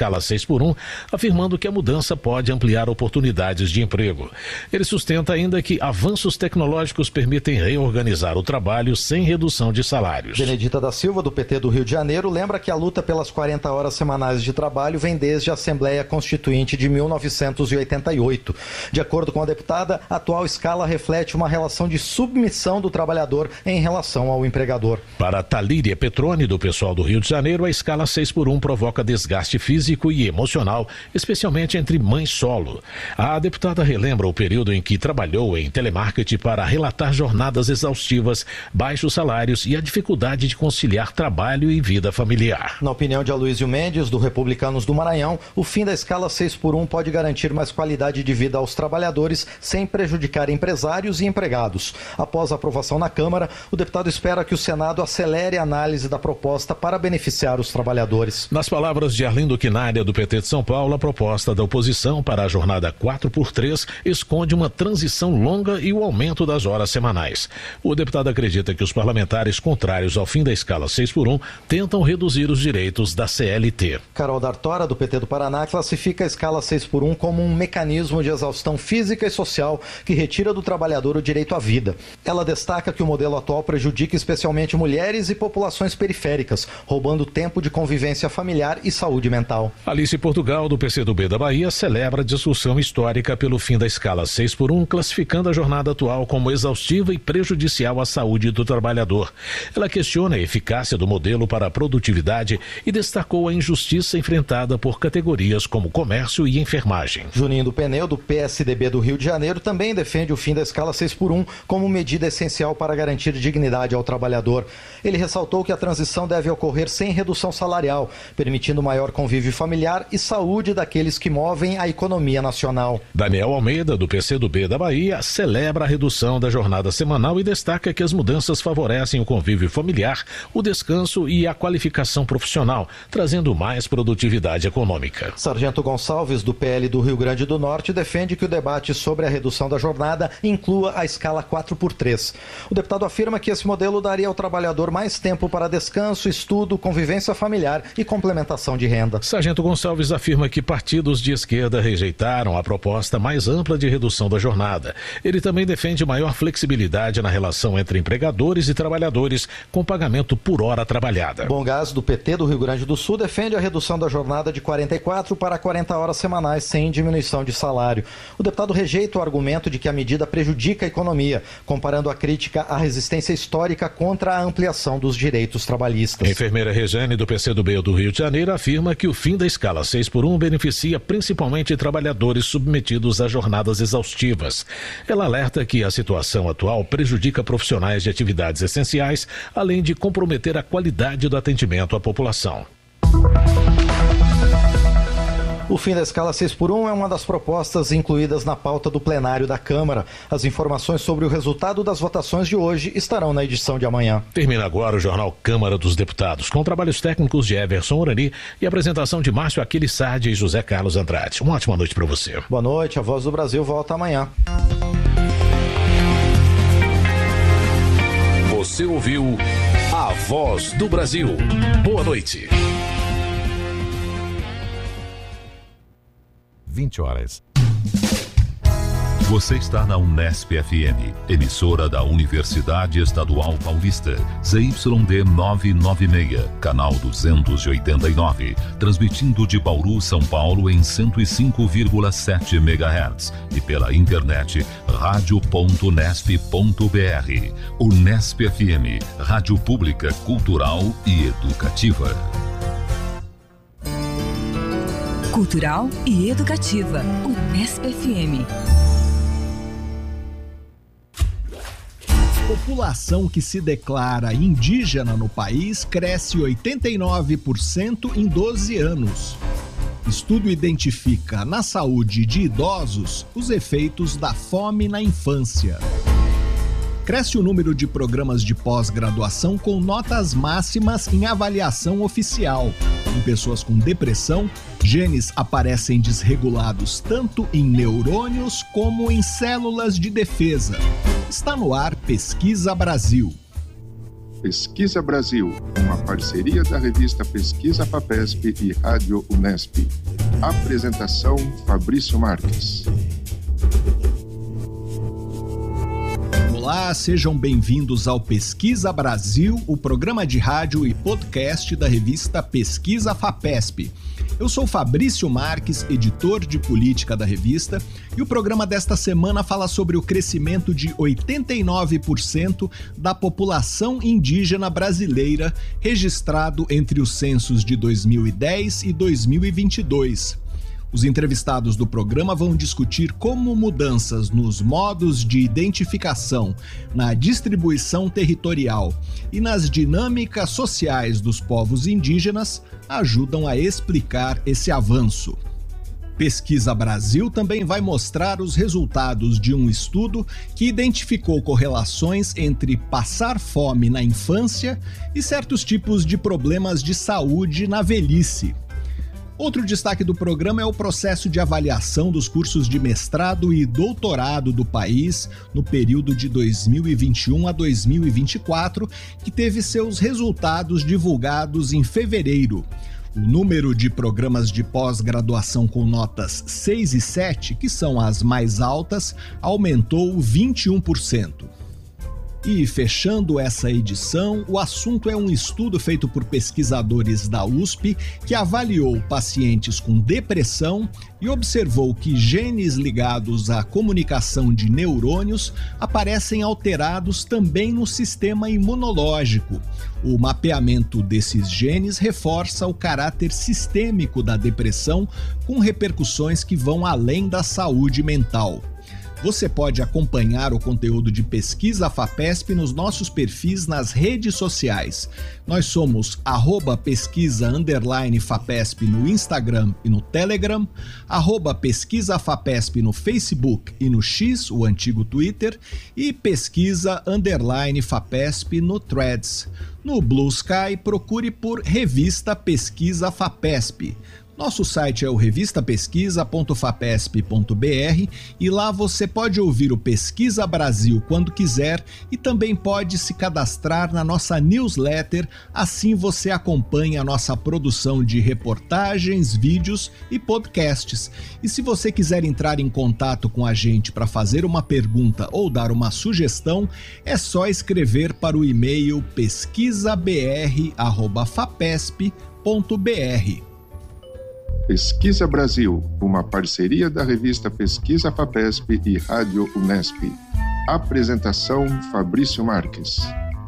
[SPEAKER 16] escala seis por um, afirmando que a mudança pode ampliar oportunidades de emprego. Ele sustenta ainda que avanços tecnológicos permitem reorganizar o trabalho sem redução de salários.
[SPEAKER 17] Benedita da Silva, do P T do Rio de Janeiro, lembra que a luta pelas quarenta horas semanais de trabalho vem desde a Assembleia Constituinte de mil novecentos e oitenta e oito. De acordo com a deputada, a atual escala reflete uma relação de submissão do trabalhador em relação ao empregador.
[SPEAKER 16] Para Talíria Petroni, do pessoal do Rio de Janeiro, a escala seis por um provoca desgaste físico e emocional, especialmente entre mães solo. A deputada relembra o período em que trabalhou em telemarketing para relatar jornadas exaustivas, baixos salários e a dificuldade de conciliar trabalho e vida familiar.
[SPEAKER 17] Na opinião de Aloysio Mendes, do Republicanos do Maranhão, o fim da escala seis por um pode garantir mais qualidade de vida aos trabalhadores sem prejudicar empresários e empregados. Após a aprovação na Câmara, o deputado espera que o Senado acelere a análise da proposta para beneficiar os trabalhadores.
[SPEAKER 16] Nas palavras de Arlindo Quinalha, do P T de São Paulo, a proposta da oposição para a jornada quatro por três esconde uma transição longa e o aumento das horas semanais. O deputado acredita que os parlamentares contrários ao fim da escala seis por um tentam reduzir os direitos da C L T.
[SPEAKER 17] Carol D'Artora, do P T do Paraná, classifica a escala seis por um como um mecanismo de exaustão física e social que retira do trabalhador o direito à vida. Ela destaca que o modelo atual prejudica especialmente mulheres e populações periféricas, roubando tempo de convivência familiar e saúde mental.
[SPEAKER 16] Alice Portugal, do P C do B da Bahia, celebra a discussão histórica pelo fim da escala seis por um, classificando a jornada atual como exaustiva e prejudicial à saúde do trabalhador. Ela questiona a eficácia do modelo para a produtividade e destacou a injustiça enfrentada por categorias como comércio e enfermagem.
[SPEAKER 17] Juninho do Pneu, do P S D B do Rio de Janeiro, também defende o fim da escala seis por um como medida essencial para garantir dignidade ao trabalhador. Ele ressaltou que a transição deve ocorrer sem redução salarial, permitindo maior convívio familiar e saúde daqueles que movem a economia nacional.
[SPEAKER 16] Daniel Almeida, do P C do B da Bahia, celebra a redução da jornada semanal e destaca que as mudanças favorecem o convívio familiar, o descanso e a qualificação profissional, trazendo mais produtividade econômica.
[SPEAKER 17] Sargento Gonçalves, do P L do Rio Grande do Norte, defende que o debate sobre a redução da jornada inclua a escala quatro por três. O deputado afirma que esse modelo daria ao trabalhador mais tempo para descanso, estudo, convivência familiar e complementação de renda.
[SPEAKER 16] Sargento Gonçalves afirma que partidos de esquerda rejeitaram a proposta mais ampla de redução da jornada. Ele também defende maior flexibilidade na relação entre empregadores e trabalhadores, com pagamento por hora trabalhada.
[SPEAKER 17] Bom Gás, do P T do Rio Grande do Sul, defende a redução da jornada de quarenta e quatro para quarenta horas semanais sem diminuição de salário. O deputado rejeita o argumento de que a medida prejudica a economia, comparando a crítica à resistência histórica contra a ampliação dos direitos trabalhistas.
[SPEAKER 16] A enfermeira Rejane, do P C do B do Rio de Janeiro, afirma que o fim da escala seis por um beneficia principalmente trabalhadores submetidos a jornadas exaustivas. Ela alerta que a situação atual prejudica profissionais de atividades essenciais, além de comprometer a qualidade do atendimento à população.
[SPEAKER 17] O fim da escala seis por um é uma das propostas incluídas na pauta do plenário da Câmara. As informações sobre o resultado das votações de hoje estarão na edição de amanhã.
[SPEAKER 16] Termina agora o jornal Câmara dos Deputados, com trabalhos técnicos de Everson Orani e apresentação de Márcio Aquiles Sardi e José Carlos Andrade. Uma ótima noite para você.
[SPEAKER 17] Boa noite, a Voz do Brasil volta amanhã.
[SPEAKER 16] Você ouviu a Voz do Brasil. Boa noite.
[SPEAKER 1] vinte horas. Você está na Unesp F M, emissora da Universidade Estadual Paulista, Z Y D novecentos e noventa e seis, canal duzentos e oitenta e nove, transmitindo de Bauru, São Paulo em cento e cinco vírgula sete megahertz e pela internet rádio ponto unesp ponto br. Unesp F M, rádio pública, cultural e educativa.
[SPEAKER 4] Cultural e educativa. Unesp F M.
[SPEAKER 5] População que se declara indígena no país cresce oitenta e nove por cento em doze anos. Estudo identifica na saúde de idosos os efeitos da fome na infância. Cresce o número de programas de pós-graduação com notas máximas em avaliação oficial. Em pessoas com depressão, genes aparecem desregulados tanto em neurônios como em células de defesa. Está no ar Pesquisa Brasil.
[SPEAKER 6] Pesquisa Brasil, uma parceria da revista Pesquisa FAPESP e Rádio Unesp. Apresentação Fabrício Marques.
[SPEAKER 5] Olá, sejam bem-vindos ao Pesquisa Brasil, o programa de rádio e podcast da revista Pesquisa FAPESP. Eu sou Fabrício Marques, editor de política da revista, e o programa desta semana fala sobre o crescimento de oitenta e nove por cento da população indígena brasileira registrado entre os censos de dois mil e dez e dois mil e vinte e dois. Os entrevistados do programa vão discutir como mudanças nos modos de identificação, na distribuição territorial e nas dinâmicas sociais dos povos indígenas ajudam a explicar esse avanço. Pesquisa Brasil também vai mostrar os resultados de um estudo que identificou correlações entre passar fome na infância e certos tipos de problemas de saúde na velhice. Outro destaque do programa é o processo de avaliação dos cursos de mestrado e doutorado do país no período de dois mil e vinte e um a dois mil e vinte e quatro, que teve seus resultados divulgados em fevereiro. O número de programas de pós-graduação com notas seis e sete, que são as mais altas, aumentou vinte e um por cento. E fechando essa edição, o assunto é um estudo feito por pesquisadores da U S P que avaliou pacientes com depressão e observou que genes ligados à comunicação de neurônios aparecem alterados também no sistema imunológico. O mapeamento desses genes reforça o caráter sistêmico da depressão, com repercussões que vão além da saúde mental. Você pode acompanhar o conteúdo de Pesquisa FAPESP nos nossos perfis nas redes sociais. Nós somos arroba pesquisa underline FAPESP no Instagram e no Telegram, arroba pesquisa FAPESP no Facebook e no X, o antigo Twitter, e pesquisa underline FAPESP no Threads. No Blue Sky, procure por Revista Pesquisa FAPESP. Nosso site é o revista pesquisa ponto fapesp ponto br e lá você pode ouvir o Pesquisa Brasil quando quiser e também pode se cadastrar na nossa newsletter, assim você acompanha a nossa produção de reportagens, vídeos e podcasts. E se você quiser entrar em contato com a gente para fazer uma pergunta ou dar uma sugestão, é só escrever para o e-mail pesquisabr arroba fapesp ponto br.
[SPEAKER 6] Pesquisa Brasil, uma parceria da revista Pesquisa FAPESP e Rádio Unesp. Apresentação Fabrício Marques.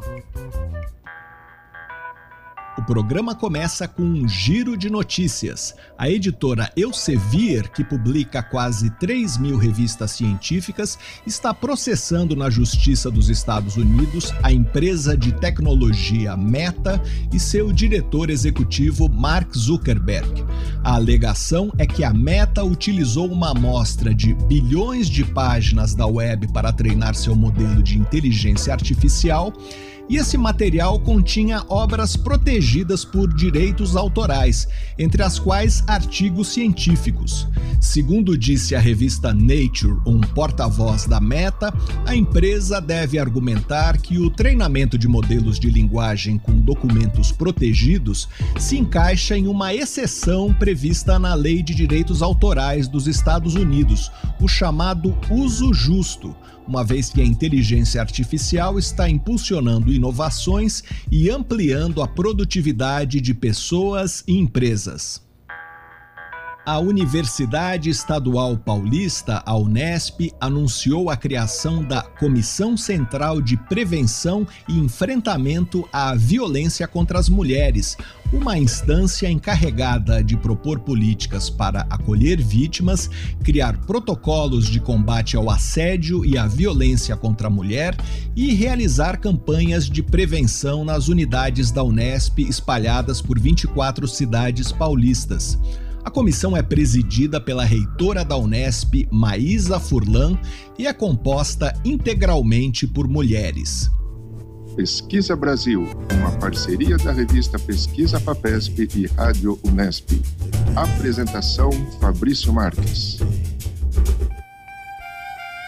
[SPEAKER 5] O programa começa com um giro de notícias. A editora Elsevier, que publica quase três mil revistas científicas, está processando na Justiça dos Estados Unidos a empresa de tecnologia Meta e seu diretor executivo Mark Zuckerberg. A alegação é que a Meta utilizou uma amostra de bilhões de páginas da web para treinar seu modelo de inteligência artificial, e esse material continha obras protegidas por direitos autorais, entre as quais artigos científicos. Segundo disse a revista Nature, um porta-voz da Meta, a empresa deve argumentar que o treinamento de modelos de linguagem com documentos protegidos se encaixa em uma exceção prevista na Lei de Direitos Autorais dos Estados Unidos, o chamado uso justo, uma vez que a inteligência artificial está impulsionando inovações e ampliando a produtividade de pessoas e empresas. A Universidade Estadual Paulista, a Unesp, anunciou a criação da Comissão Central de Prevenção e Enfrentamento à Violência contra as Mulheres, uma instância encarregada de propor políticas para acolher vítimas, criar protocolos de combate ao assédio e à violência contra a mulher e realizar campanhas de prevenção nas unidades da Unesp espalhadas por vinte e quatro cidades paulistas. A comissão é presidida pela reitora da Unesp, Maísa Furlan, e é composta integralmente por mulheres.
[SPEAKER 6] Pesquisa Brasil, uma parceria da revista Pesquisa FAPESP e Rádio Unesp. Apresentação Fabrício Marques.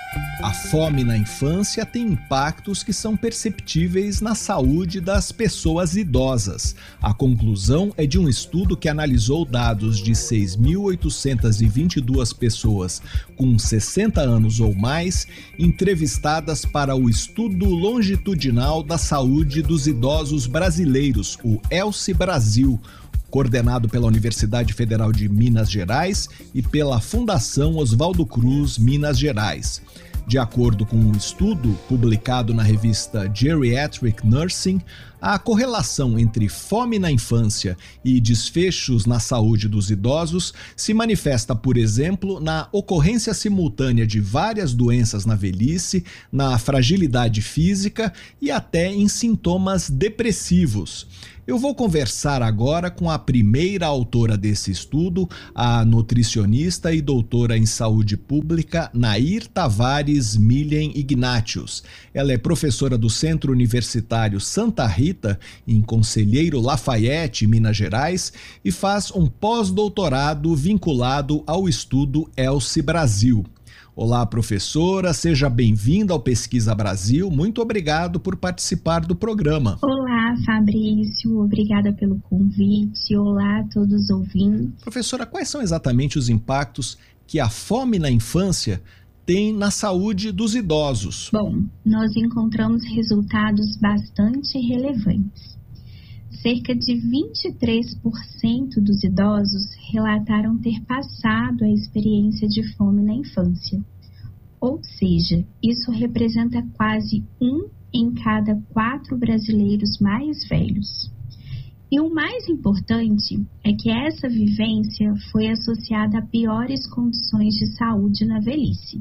[SPEAKER 5] A fome na infância tem impactos que são perceptíveis na saúde das pessoas idosas. A conclusão é de um estudo que analisou dados de seis mil oitocentas e vinte e duas pessoas com sessenta anos ou mais, entrevistadas para o Estudo Longitudinal da Saúde dos Idosos Brasileiros, o ELSE Brasil, coordenado pela Universidade Federal de Minas Gerais e pela Fundação Oswaldo Cruz Minas Gerais. De acordo com um estudo publicado na revista Geriatric Nursing, a correlação entre fome na infância e desfechos na saúde dos idosos se manifesta, por exemplo, na ocorrência simultânea de várias doenças na velhice, na fragilidade física e até em sintomas depressivos. Eu vou conversar agora com a primeira autora desse estudo, a nutricionista e doutora em saúde pública Nair Tavares Milhem Ignatius. Ela é professora do Centro Universitário Santa Rita, em Conselheiro Lafayette, Minas Gerais, e faz um pós-doutorado vinculado ao estudo ELSE Brasil. Olá, professora, seja bem-vinda ao Pesquisa Brasil. Muito obrigado por participar do programa.
[SPEAKER 7] Olá, Fabrício, obrigada pelo convite. Olá a todos os ouvintes.
[SPEAKER 5] Professora, quais são exatamente os impactos que a fome na infância tem na saúde dos idosos?
[SPEAKER 7] Bom, nós encontramos resultados bastante relevantes. Cerca de vinte e três por cento dos idosos relataram ter passado a experiência de fome na infância. Ou seja, isso representa quase um em cada quatro brasileiros mais velhos. E o mais importante é que essa vivência foi associada a piores condições de saúde na velhice.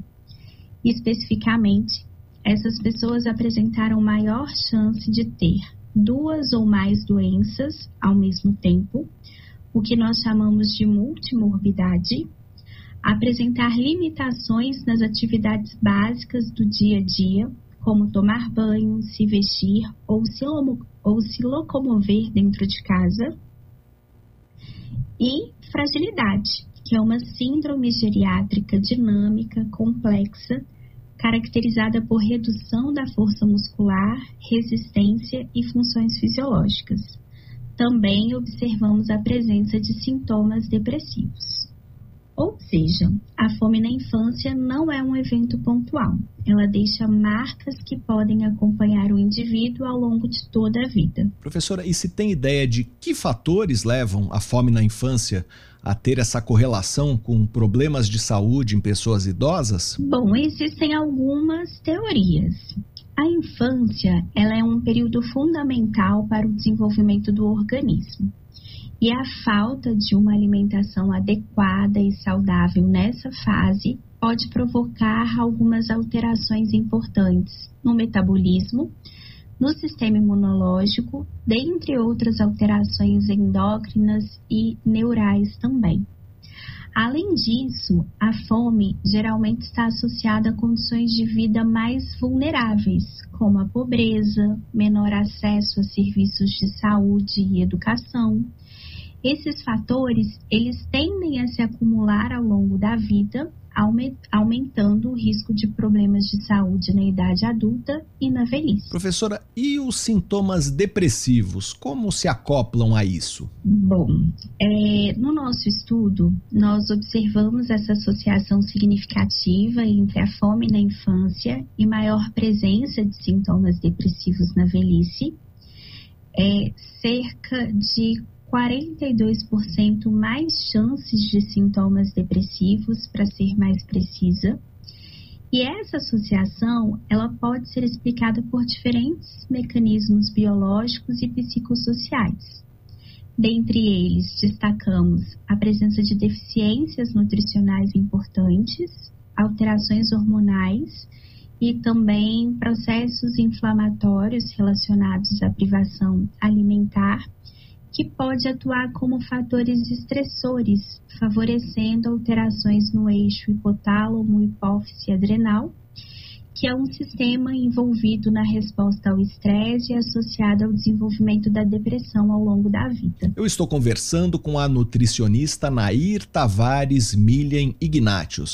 [SPEAKER 7] Especificamente, essas pessoas apresentaram maior chance de ter duas ou mais doenças ao mesmo tempo, o que nós chamamos de multimorbidade, apresentar limitações nas atividades básicas do dia a dia, como tomar banho, se vestir ou se, ou se locomover dentro de casa, e fragilidade, que é uma síndrome geriátrica dinâmica, complexa, caracterizada por redução da força muscular, resistência e funções fisiológicas. Também observamos a presença de sintomas depressivos. Ou seja, a fome na infância não é um evento pontual. Ela deixa marcas que podem acompanhar o indivíduo ao longo de toda a vida.
[SPEAKER 5] Professora, e se tem ideia de que fatores levam a fome na infância a ter essa correlação com problemas de saúde em pessoas idosas?
[SPEAKER 7] Bom, existem algumas teorias. A infância, ela é um período fundamental para o desenvolvimento do organismo. E a falta de uma alimentação adequada e saudável nessa fase pode provocar algumas alterações importantes no metabolismo, no sistema imunológico, dentre outras alterações endócrinas e neurais também. Além disso, a fome geralmente está associada a condições de vida mais vulneráveis, como a pobreza, menor acesso a serviços de saúde e educação. Esses fatores, eles tendem a se acumular ao longo da vida, aumentando o risco de problemas de saúde na idade adulta e na velhice.
[SPEAKER 5] Professora, e os sintomas depressivos, como se acoplam a isso?
[SPEAKER 7] Bom, é, no nosso estudo, nós observamos essa associação significativa entre a fome na infância e maior presença de sintomas depressivos na velhice. É, cerca de quarenta e dois por cento mais chances de sintomas depressivos, para ser mais precisa. E essa associação, ela pode ser explicada por diferentes mecanismos biológicos e psicossociais. Dentre eles, destacamos a presença de deficiências nutricionais importantes, alterações hormonais e também processos inflamatórios relacionados à privação alimentar, que pode atuar como fatores estressores, favorecendo alterações no eixo hipotálamo, hipófise e adrenal, que é um sistema envolvido na resposta ao estresse e associado ao desenvolvimento da depressão ao longo da vida.
[SPEAKER 5] Eu estou conversando com a nutricionista Nair Tavares Milhem Ignatius.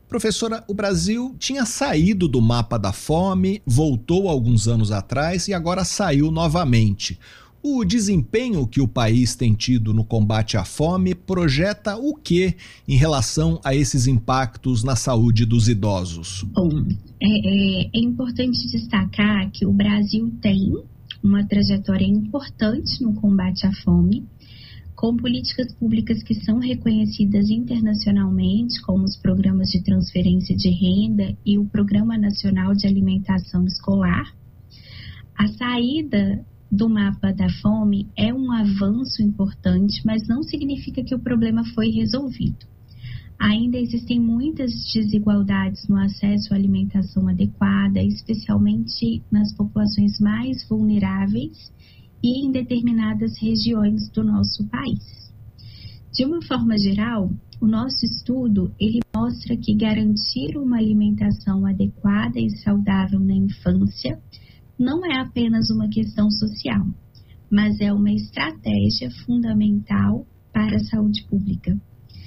[SPEAKER 5] Professora, o Brasil tinha saído do mapa da fome, voltou alguns anos atrás e agora saiu novamente. O desempenho que o país tem tido no combate à fome projeta o que em relação a esses impactos na saúde dos idosos?
[SPEAKER 7] Bom, é, é, é importante destacar que o Brasil tem uma trajetória importante no combate à fome, com políticas públicas que são reconhecidas internacionalmente, como os programas de transferência de renda e o Programa Nacional de Alimentação Escolar. A saída do mapa da fome é um avanço importante, mas não significa que o problema foi resolvido. Ainda existem muitas desigualdades no acesso à alimentação adequada, especialmente nas populações mais vulneráveis e em determinadas regiões do nosso país. De uma forma geral, o nosso estudo ele mostra que garantir uma alimentação adequada e saudável na infância não é apenas uma questão social, mas é uma estratégia fundamental para a saúde pública.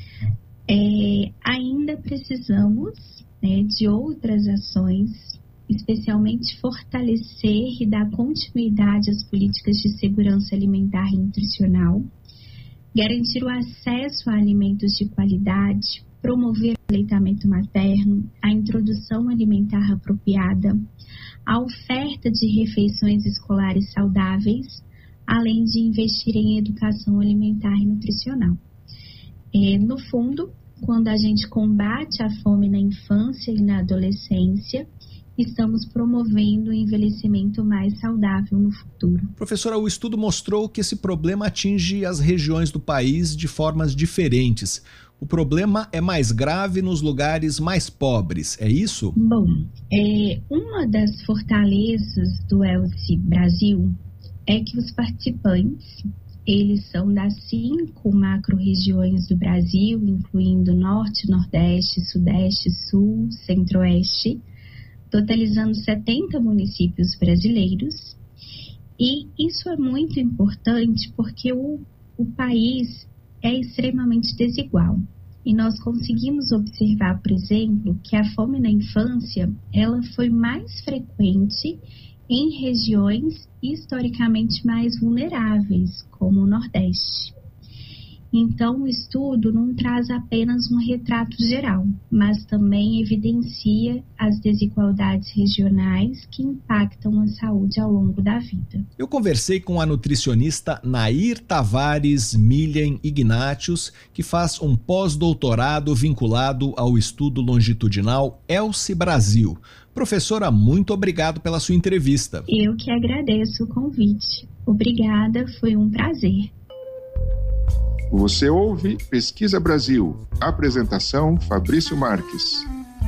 [SPEAKER 7] É, ainda precisamos, né, de outras ações, especialmente fortalecer e dar continuidade às políticas de segurança alimentar e nutricional, garantir o acesso a alimentos de qualidade, promover o aleitamento materno, a introdução alimentar apropriada, a oferta de refeições escolares saudáveis, além de investir em educação alimentar e nutricional. É, no fundo, quando a gente combate a fome na infância e na adolescência, estamos promovendo o envelhecimento mais saudável no futuro.
[SPEAKER 5] Professora, o estudo mostrou que esse problema atinge as regiões do país de formas diferentes. O problema é mais grave nos lugares mais pobres, é isso?
[SPEAKER 7] Bom, é, uma das fortalezas do ELSI Brasil é que os participantes, eles são das cinco macro-regiões do Brasil, incluindo Norte, Nordeste, Sudeste, Sul, Centro-Oeste, totalizando setenta municípios brasileiros. E isso é muito importante porque o, o país é extremamente desigual. E nós conseguimos observar, por exemplo, que a fome na infância ela foi mais frequente em regiões historicamente mais vulneráveis, como o Nordeste. Então, o estudo não traz apenas um retrato geral, mas também evidencia as desigualdades regionais que impactam a saúde ao longo da vida.
[SPEAKER 5] Eu conversei com a nutricionista Nair Tavares Milhem Ignatius, que faz um pós-doutorado vinculado ao estudo longitudinal ELSI Brasil. Professora, muito obrigado pela sua entrevista.
[SPEAKER 7] Eu que agradeço o convite. Obrigada, foi um prazer.
[SPEAKER 6] Você ouve Pesquisa Brasil. Apresentação Fabrício Marques.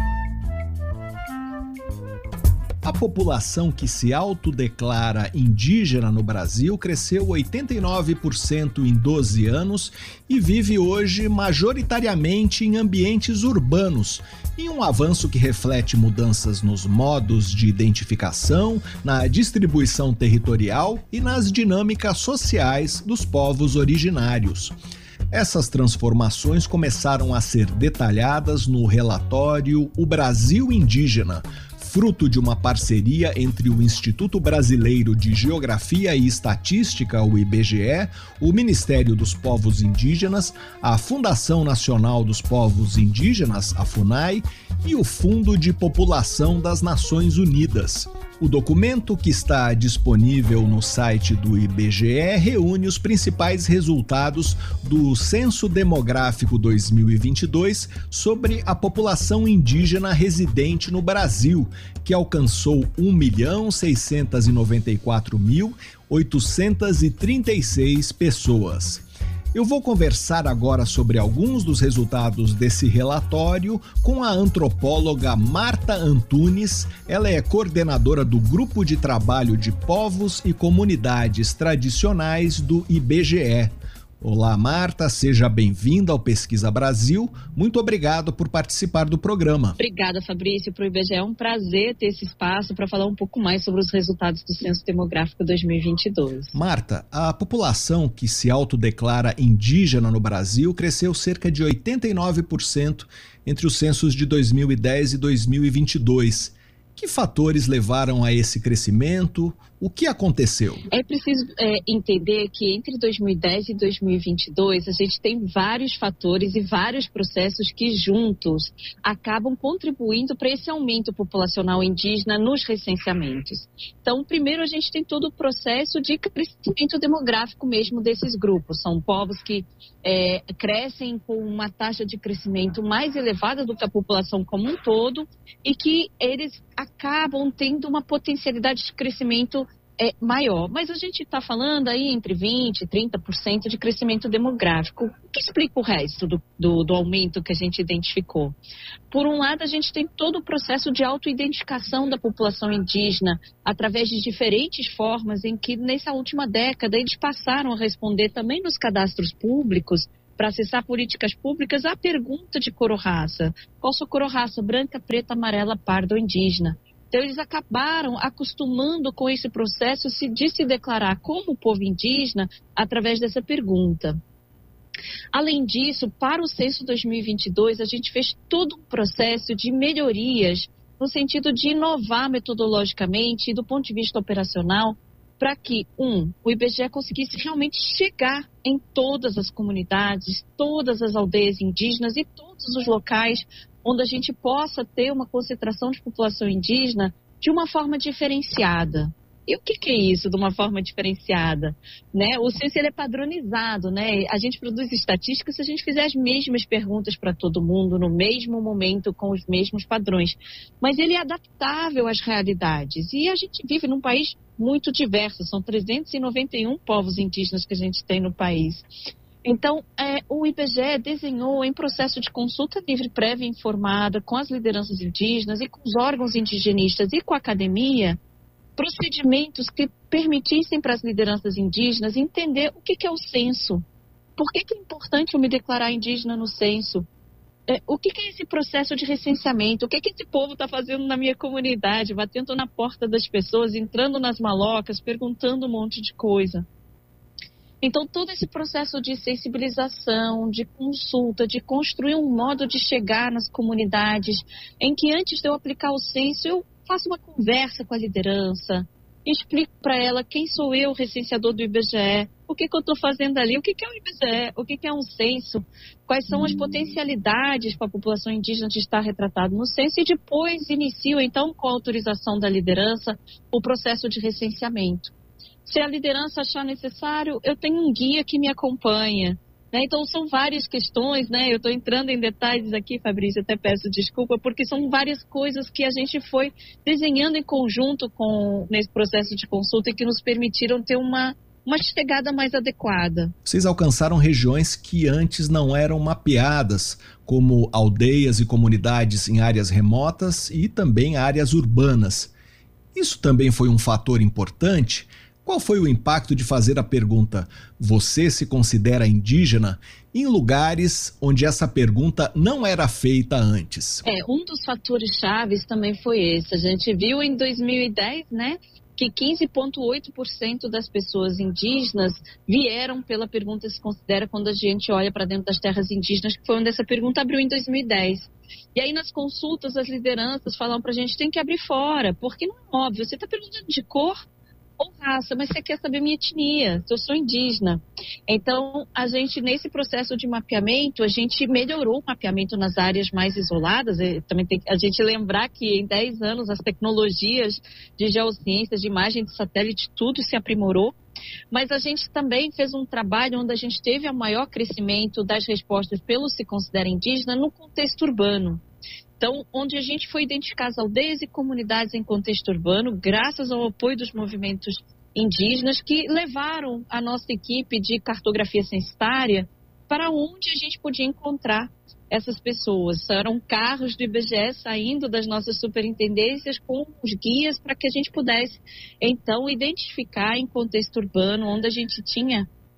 [SPEAKER 5] A população que se autodeclara indígena no Brasil cresceu oitenta e nove por cento em doze anos e vive hoje majoritariamente em ambientes urbanos, em um avanço que reflete mudanças nos modos de identificação, na distribuição territorial e nas dinâmicas sociais dos povos originários. Essas transformações começaram a ser detalhadas no relatório O Brasil Indígena, fruto de uma parceria entre o Instituto Brasileiro de Geografia e Estatística, o I B G E, o Ministério dos Povos Indígenas, a Fundação Nacional dos Povos Indígenas, a FUNAI, e o Fundo de População das Nações Unidas. O documento, que está disponível no site do I B G E, reúne os principais resultados do Censo Demográfico dois mil e vinte e dois sobre a população indígena residente no Brasil, que alcançou um milhão seiscentos e noventa e quatro mil oitocentos e trinta e seis pessoas. Eu vou conversar agora sobre alguns dos resultados desse relatório com a antropóloga Marta Antunes. Ela é coordenadora do Grupo de Trabalho de Povos e Comunidades Tradicionais do I B G E. Olá, Marta, seja bem-vinda ao Pesquisa Brasil. Muito obrigado por participar do programa.
[SPEAKER 8] Obrigada, Fabrício. Para o I B G E é um prazer ter esse espaço para falar um pouco mais sobre os resultados do Censo Demográfico dois mil e vinte e dois.
[SPEAKER 5] Marta, a população que se autodeclara indígena no Brasil cresceu cerca de oitenta e nove por cento entre os censos de dois mil e dez e dois mil e vinte e dois. Que fatores levaram a esse crescimento? O que aconteceu?
[SPEAKER 8] É preciso é, entender que entre dois mil e dez e dois mil e vinte e dois a gente tem vários fatores e vários processos que juntos acabam contribuindo para esse aumento populacional indígena nos recenseamentos. Então, primeiro a gente tem todo o processo de crescimento demográfico mesmo desses grupos. São povos que é, crescem com uma taxa de crescimento mais elevada do que a população como um todo e que eles acabam tendo uma potencialidade de crescimento é, maior. Mas a gente está falando aí entre vinte por cento e trinta por cento de crescimento demográfico. O que explica o resto do, do, do aumento que a gente identificou? Por um lado, a gente tem todo o processo de autoidentificação da população indígena através de diferentes formas em que, nessa última década, eles passaram a responder também nos cadastros públicos para acessar políticas públicas a pergunta de cor-raça. Qual sua cor-raça? Branca, preta, amarela, parda ou indígena? Então, eles acabaram acostumando com esse processo de se declarar como povo indígena através dessa pergunta. Além disso, para o Censo dois mil e vinte e dois, a gente fez todo um processo de melhorias no sentido de inovar metodologicamente e do ponto de vista operacional para que, um, o I B G E conseguisse realmente chegar em todas as comunidades, todas as aldeias indígenas e todos os locais onde a gente possa ter uma concentração de população indígena de uma forma diferenciada. E o que, que é isso, de uma forma diferenciada? Né? O censo ele é padronizado, né? A gente produz estatísticas se a gente fizer as mesmas perguntas para todo mundo, no mesmo momento, com os mesmos padrões. Mas ele é adaptável às realidades. E a gente vive num país muito diverso, são trezentos e noventa e um povos indígenas que a gente tem no país. Então, é, o I B G E desenhou em processo de consulta livre, prévia e informada com as lideranças indígenas e com os órgãos indigenistas e com a academia, procedimentos que permitissem para as lideranças indígenas entender o que, que é o censo. Por que, que é importante eu me declarar indígena no censo? É, o que, que é esse processo de recenseamento? O que, que esse povo está fazendo na minha comunidade? Batendo na porta das pessoas, entrando nas malocas, perguntando um monte de coisa. Então, todo esse processo de sensibilização, de consulta, de construir um modo de chegar nas comunidades, em que antes de eu aplicar o censo, eu faço uma conversa com a liderança, explico para ela quem sou eu, recenseador do I B G E, o que, que eu estou fazendo ali, o que, que é o I B G E, o que, que é um censo, quais são as potencialidades para a população indígena de estar retratado no censo, e depois inicio, então, com a autorização da liderança, o processo de recenseamento. Se a liderança achar necessário, eu tenho um guia que me acompanha. Né? Então, são várias questões, né? Eu estou entrando em detalhes aqui, Fabrício, até peço desculpa, porque são várias coisas que a gente foi desenhando em conjunto com, nesse processo de consulta e que nos permitiram ter uma, uma chegada mais adequada.
[SPEAKER 5] Vocês alcançaram regiões que antes não eram mapeadas, como aldeias e comunidades em áreas remotas e também áreas urbanas. Isso também foi um fator importante? Qual foi o impacto de fazer a pergunta "Você se considera indígena?" em lugares onde essa pergunta não era feita antes?
[SPEAKER 8] É, um dos fatores chaves também foi esse. A gente viu em dois mil e dez, né, que quinze vírgula oito por cento das pessoas indígenas vieram pela pergunta "Se considera?" quando a gente olha para dentro das terras indígenas, que foi onde essa pergunta abriu em dois mil e dez. E aí nas consultas as lideranças falam para a gente tem que abrir fora, porque não é óbvio, você está perguntando de cor ou raça, mas você quer saber minha etnia, se eu sou indígena. Então, a gente, nesse processo de mapeamento, a gente melhorou o mapeamento nas áreas mais isoladas. Também tem a gente lembrar que em dez anos as tecnologias de geociências, de imagem de satélite, tudo se aprimorou. Mas a gente também fez um trabalho onde a gente teve o maior crescimento das respostas pelo Se Considera Indígena no contexto urbano. Então, onde a gente foi identificar as aldeias e comunidades em contexto urbano, graças ao apoio dos movimentos indígenas, que levaram a nossa equipe de cartografia censitária para onde a gente podia encontrar essas pessoas. Eram carros do I B G E saindo das nossas superintendências com os guias para que a gente pudesse, então, identificar em contexto urbano onde a gente tinha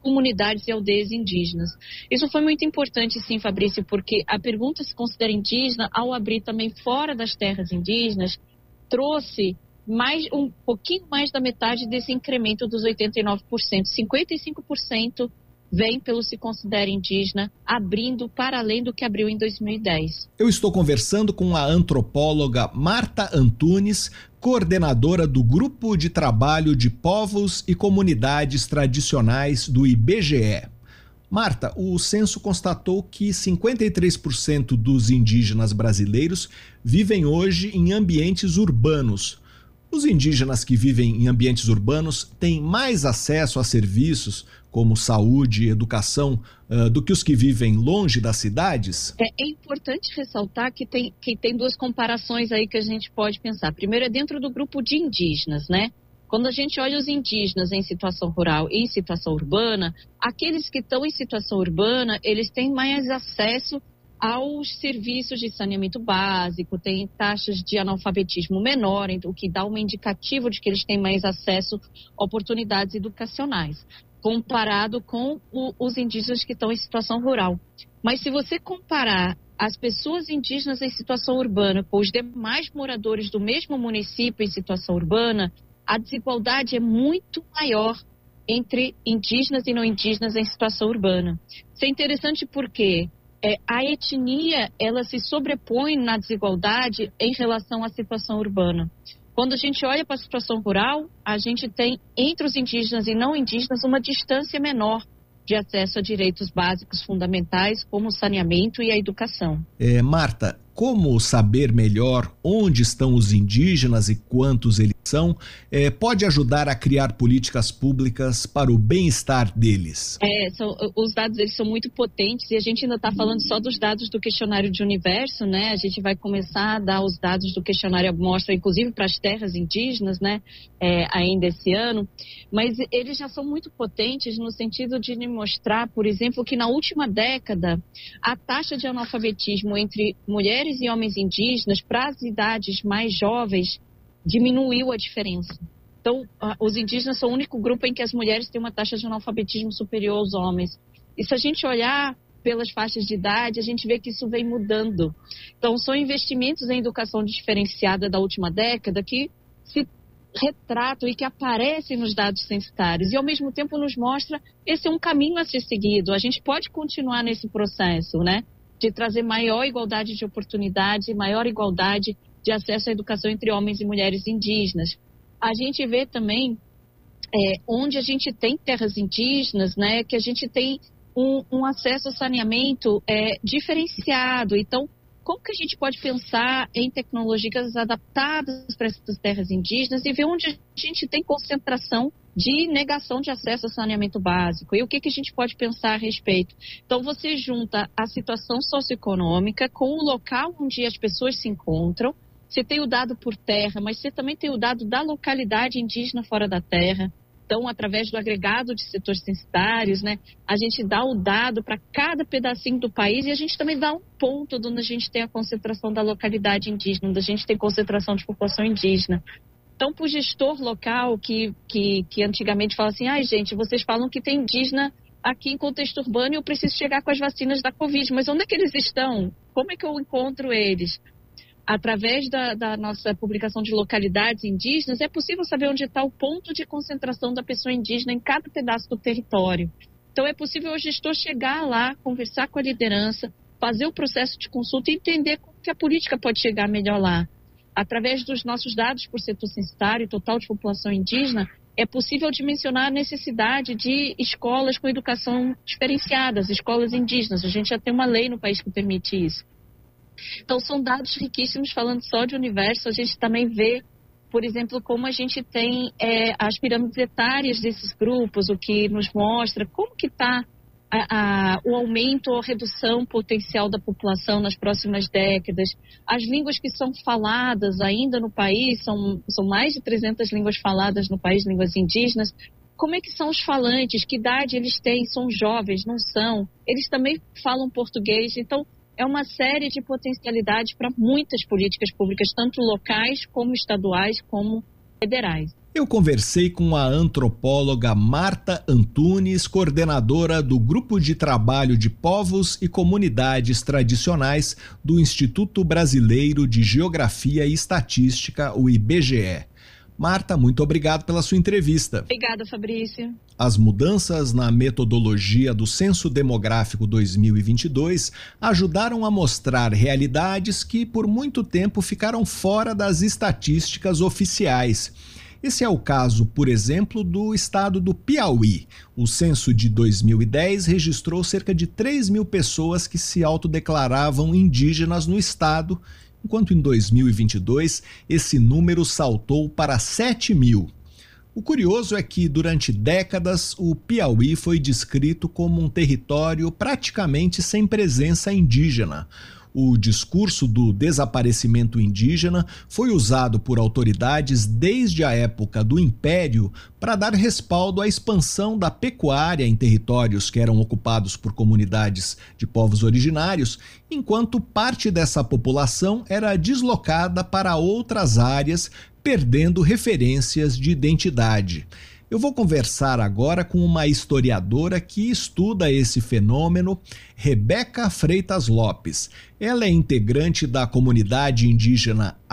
[SPEAKER 8] comunidades e aldeias indígenas. Isso foi muito importante, sim, Fabrício, porque a pergunta se considera indígena, ao abrir também fora das terras indígenas, trouxe mais, um pouquinho mais da metade desse incremento dos oitenta e nove por cento. cinquenta e cinco por cento vem pelo se considera indígena, abrindo para além do que abriu em dois mil e dez.
[SPEAKER 5] Eu estou conversando com a antropóloga Marta Antunes, coordenadora do Grupo de Trabalho de Povos e Comunidades Tradicionais do I B G E. Marta, o censo constatou que cinquenta e três por cento dos indígenas brasileiros vivem hoje em ambientes urbanos. Os indígenas que vivem em ambientes urbanos têm mais acesso a serviços como saúde e educação uh, do que os que vivem longe das cidades?
[SPEAKER 8] É, é importante ressaltar que tem, que tem duas comparações aí que a gente pode pensar. Primeiro é dentro do grupo de indígenas, né? Quando a gente olha os indígenas em situação rural e em situação urbana, aqueles que estão em situação urbana, eles têm mais acesso aos serviços de saneamento básico, têm taxas de analfabetismo menor, o que dá um indicativo de que eles têm mais acesso a oportunidades educacionais, comparado com o, os indígenas que estão em situação rural. Mas se você comparar as pessoas indígenas em situação urbana com os demais moradores do mesmo município em situação urbana, a desigualdade é muito maior entre indígenas e não indígenas em situação urbana. Isso é interessante porque é, a etnia ela se sobrepõe na desigualdade em relação à situação urbana. Quando a gente olha para a situação rural, a gente tem entre os indígenas e não indígenas uma distância menor de acesso a direitos básicos fundamentais como o saneamento e a educação.
[SPEAKER 5] É, Marta, como saber melhor onde estão os indígenas e quantos eles são, é, pode ajudar a criar políticas públicas para o bem-estar deles?
[SPEAKER 8] É, são, os dados eles são muito potentes e a gente ainda está falando só dos dados do questionário de universo, né? A gente vai começar a dar os dados do questionário amostra, inclusive para as terras indígenas, né? É, ainda esse ano, mas eles já são muito potentes no sentido de me mostrar, por exemplo, que na última década a taxa de analfabetismo entre mulheres e homens indígenas para as idades mais jovens diminuiu a diferença. Então, os indígenas são o único grupo em que as mulheres têm uma taxa de analfabetismo superior aos homens. E se a gente olhar pelas faixas de idade, a gente vê que isso vem mudando. Então, são investimentos em educação diferenciada da última década que se retratam e que aparecem nos dados censitários e, ao mesmo tempo, nos mostra esse é um caminho a ser seguido. A gente pode continuar nesse processo, né? De trazer maior igualdade de oportunidade, maior igualdade de acesso à educação entre homens e mulheres indígenas. A gente vê também, é, onde a gente tem terras indígenas, né, que a gente tem um, um acesso ao saneamento é, diferenciado. Então, como que a gente pode pensar em tecnologias adaptadas para essas terras indígenas e ver onde a gente tem concentração de negação de acesso ao saneamento básico? E o que, que a gente pode pensar a respeito? Então, você junta a situação socioeconômica com o local onde as pessoas se encontram. Você tem o dado por terra, mas você também tem o dado da localidade indígena fora da terra. Então, através do agregado de setores censitários, né, a gente dá o dado para cada pedacinho do país e a gente também dá um ponto onde a gente tem a concentração da localidade indígena, onde a gente tem concentração de população indígena. Então, para o gestor local que, que, que antigamente fala assim, ai gente, vocês falam que tem indígena aqui em contexto urbano e eu preciso chegar com as vacinas da Covid, mas onde é que eles estão? Como é que eu encontro eles? Através da, da nossa publicação de localidades indígenas, é possível saber onde está o ponto de concentração da pessoa indígena em cada pedaço do território. Então, é possível o gestor chegar lá, conversar com a liderança, fazer o processo de consulta e entender como que a política pode chegar melhor lá. Através dos nossos dados por setor censitário e total de população indígena, é possível dimensionar a necessidade de escolas com educação diferenciadas, escolas indígenas. A gente já tem uma lei no país que permite isso. Então, são dados riquíssimos. Falando só de universo, a gente também vê, por exemplo, como a gente tem é, as pirâmides etárias desses grupos, o que nos mostra como que está o aumento ou a redução potencial da população nas próximas décadas. As línguas que são faladas ainda no país, são, são mais de trezentas línguas faladas no país, línguas indígenas. Como é que são os falantes? Que idade eles têm? São jovens? Não são? Eles também falam português? Então, é uma série de potencialidades para muitas políticas públicas, tanto locais como estaduais, como federais.
[SPEAKER 5] Eu conversei com a antropóloga Marta Antunes, coordenadora do Grupo de Trabalho de Povos e Comunidades Tradicionais do Instituto Brasileiro de Geografia e Estatística, o I B G E. Marta, muito obrigado pela sua entrevista.
[SPEAKER 8] Obrigada, Fabrício.
[SPEAKER 5] As mudanças na metodologia do Censo Demográfico dois mil e vinte e dois ajudaram a mostrar realidades que por muito tempo ficaram fora das estatísticas oficiais. Esse é o caso, por exemplo, do estado do Piauí. O censo de dois mil e dez registrou cerca de três mil pessoas que se autodeclaravam indígenas no estado, enquanto em dois mil e vinte e dois esse número saltou para sete mil. O curioso é que, durante décadas, o Piauí foi descrito como um território praticamente sem presença indígena. O discurso do desaparecimento indígena foi usado por autoridades desde a época do Império para dar respaldo à expansão da pecuária em territórios que eram ocupados por comunidades de povos originários, enquanto parte dessa população era deslocada para outras áreas, perdendo referências de identidade. Eu vou conversar agora com uma historiadora que estuda esse fenômeno, Rebeca Freitas Lopes. Ela é integrante da comunidade indígena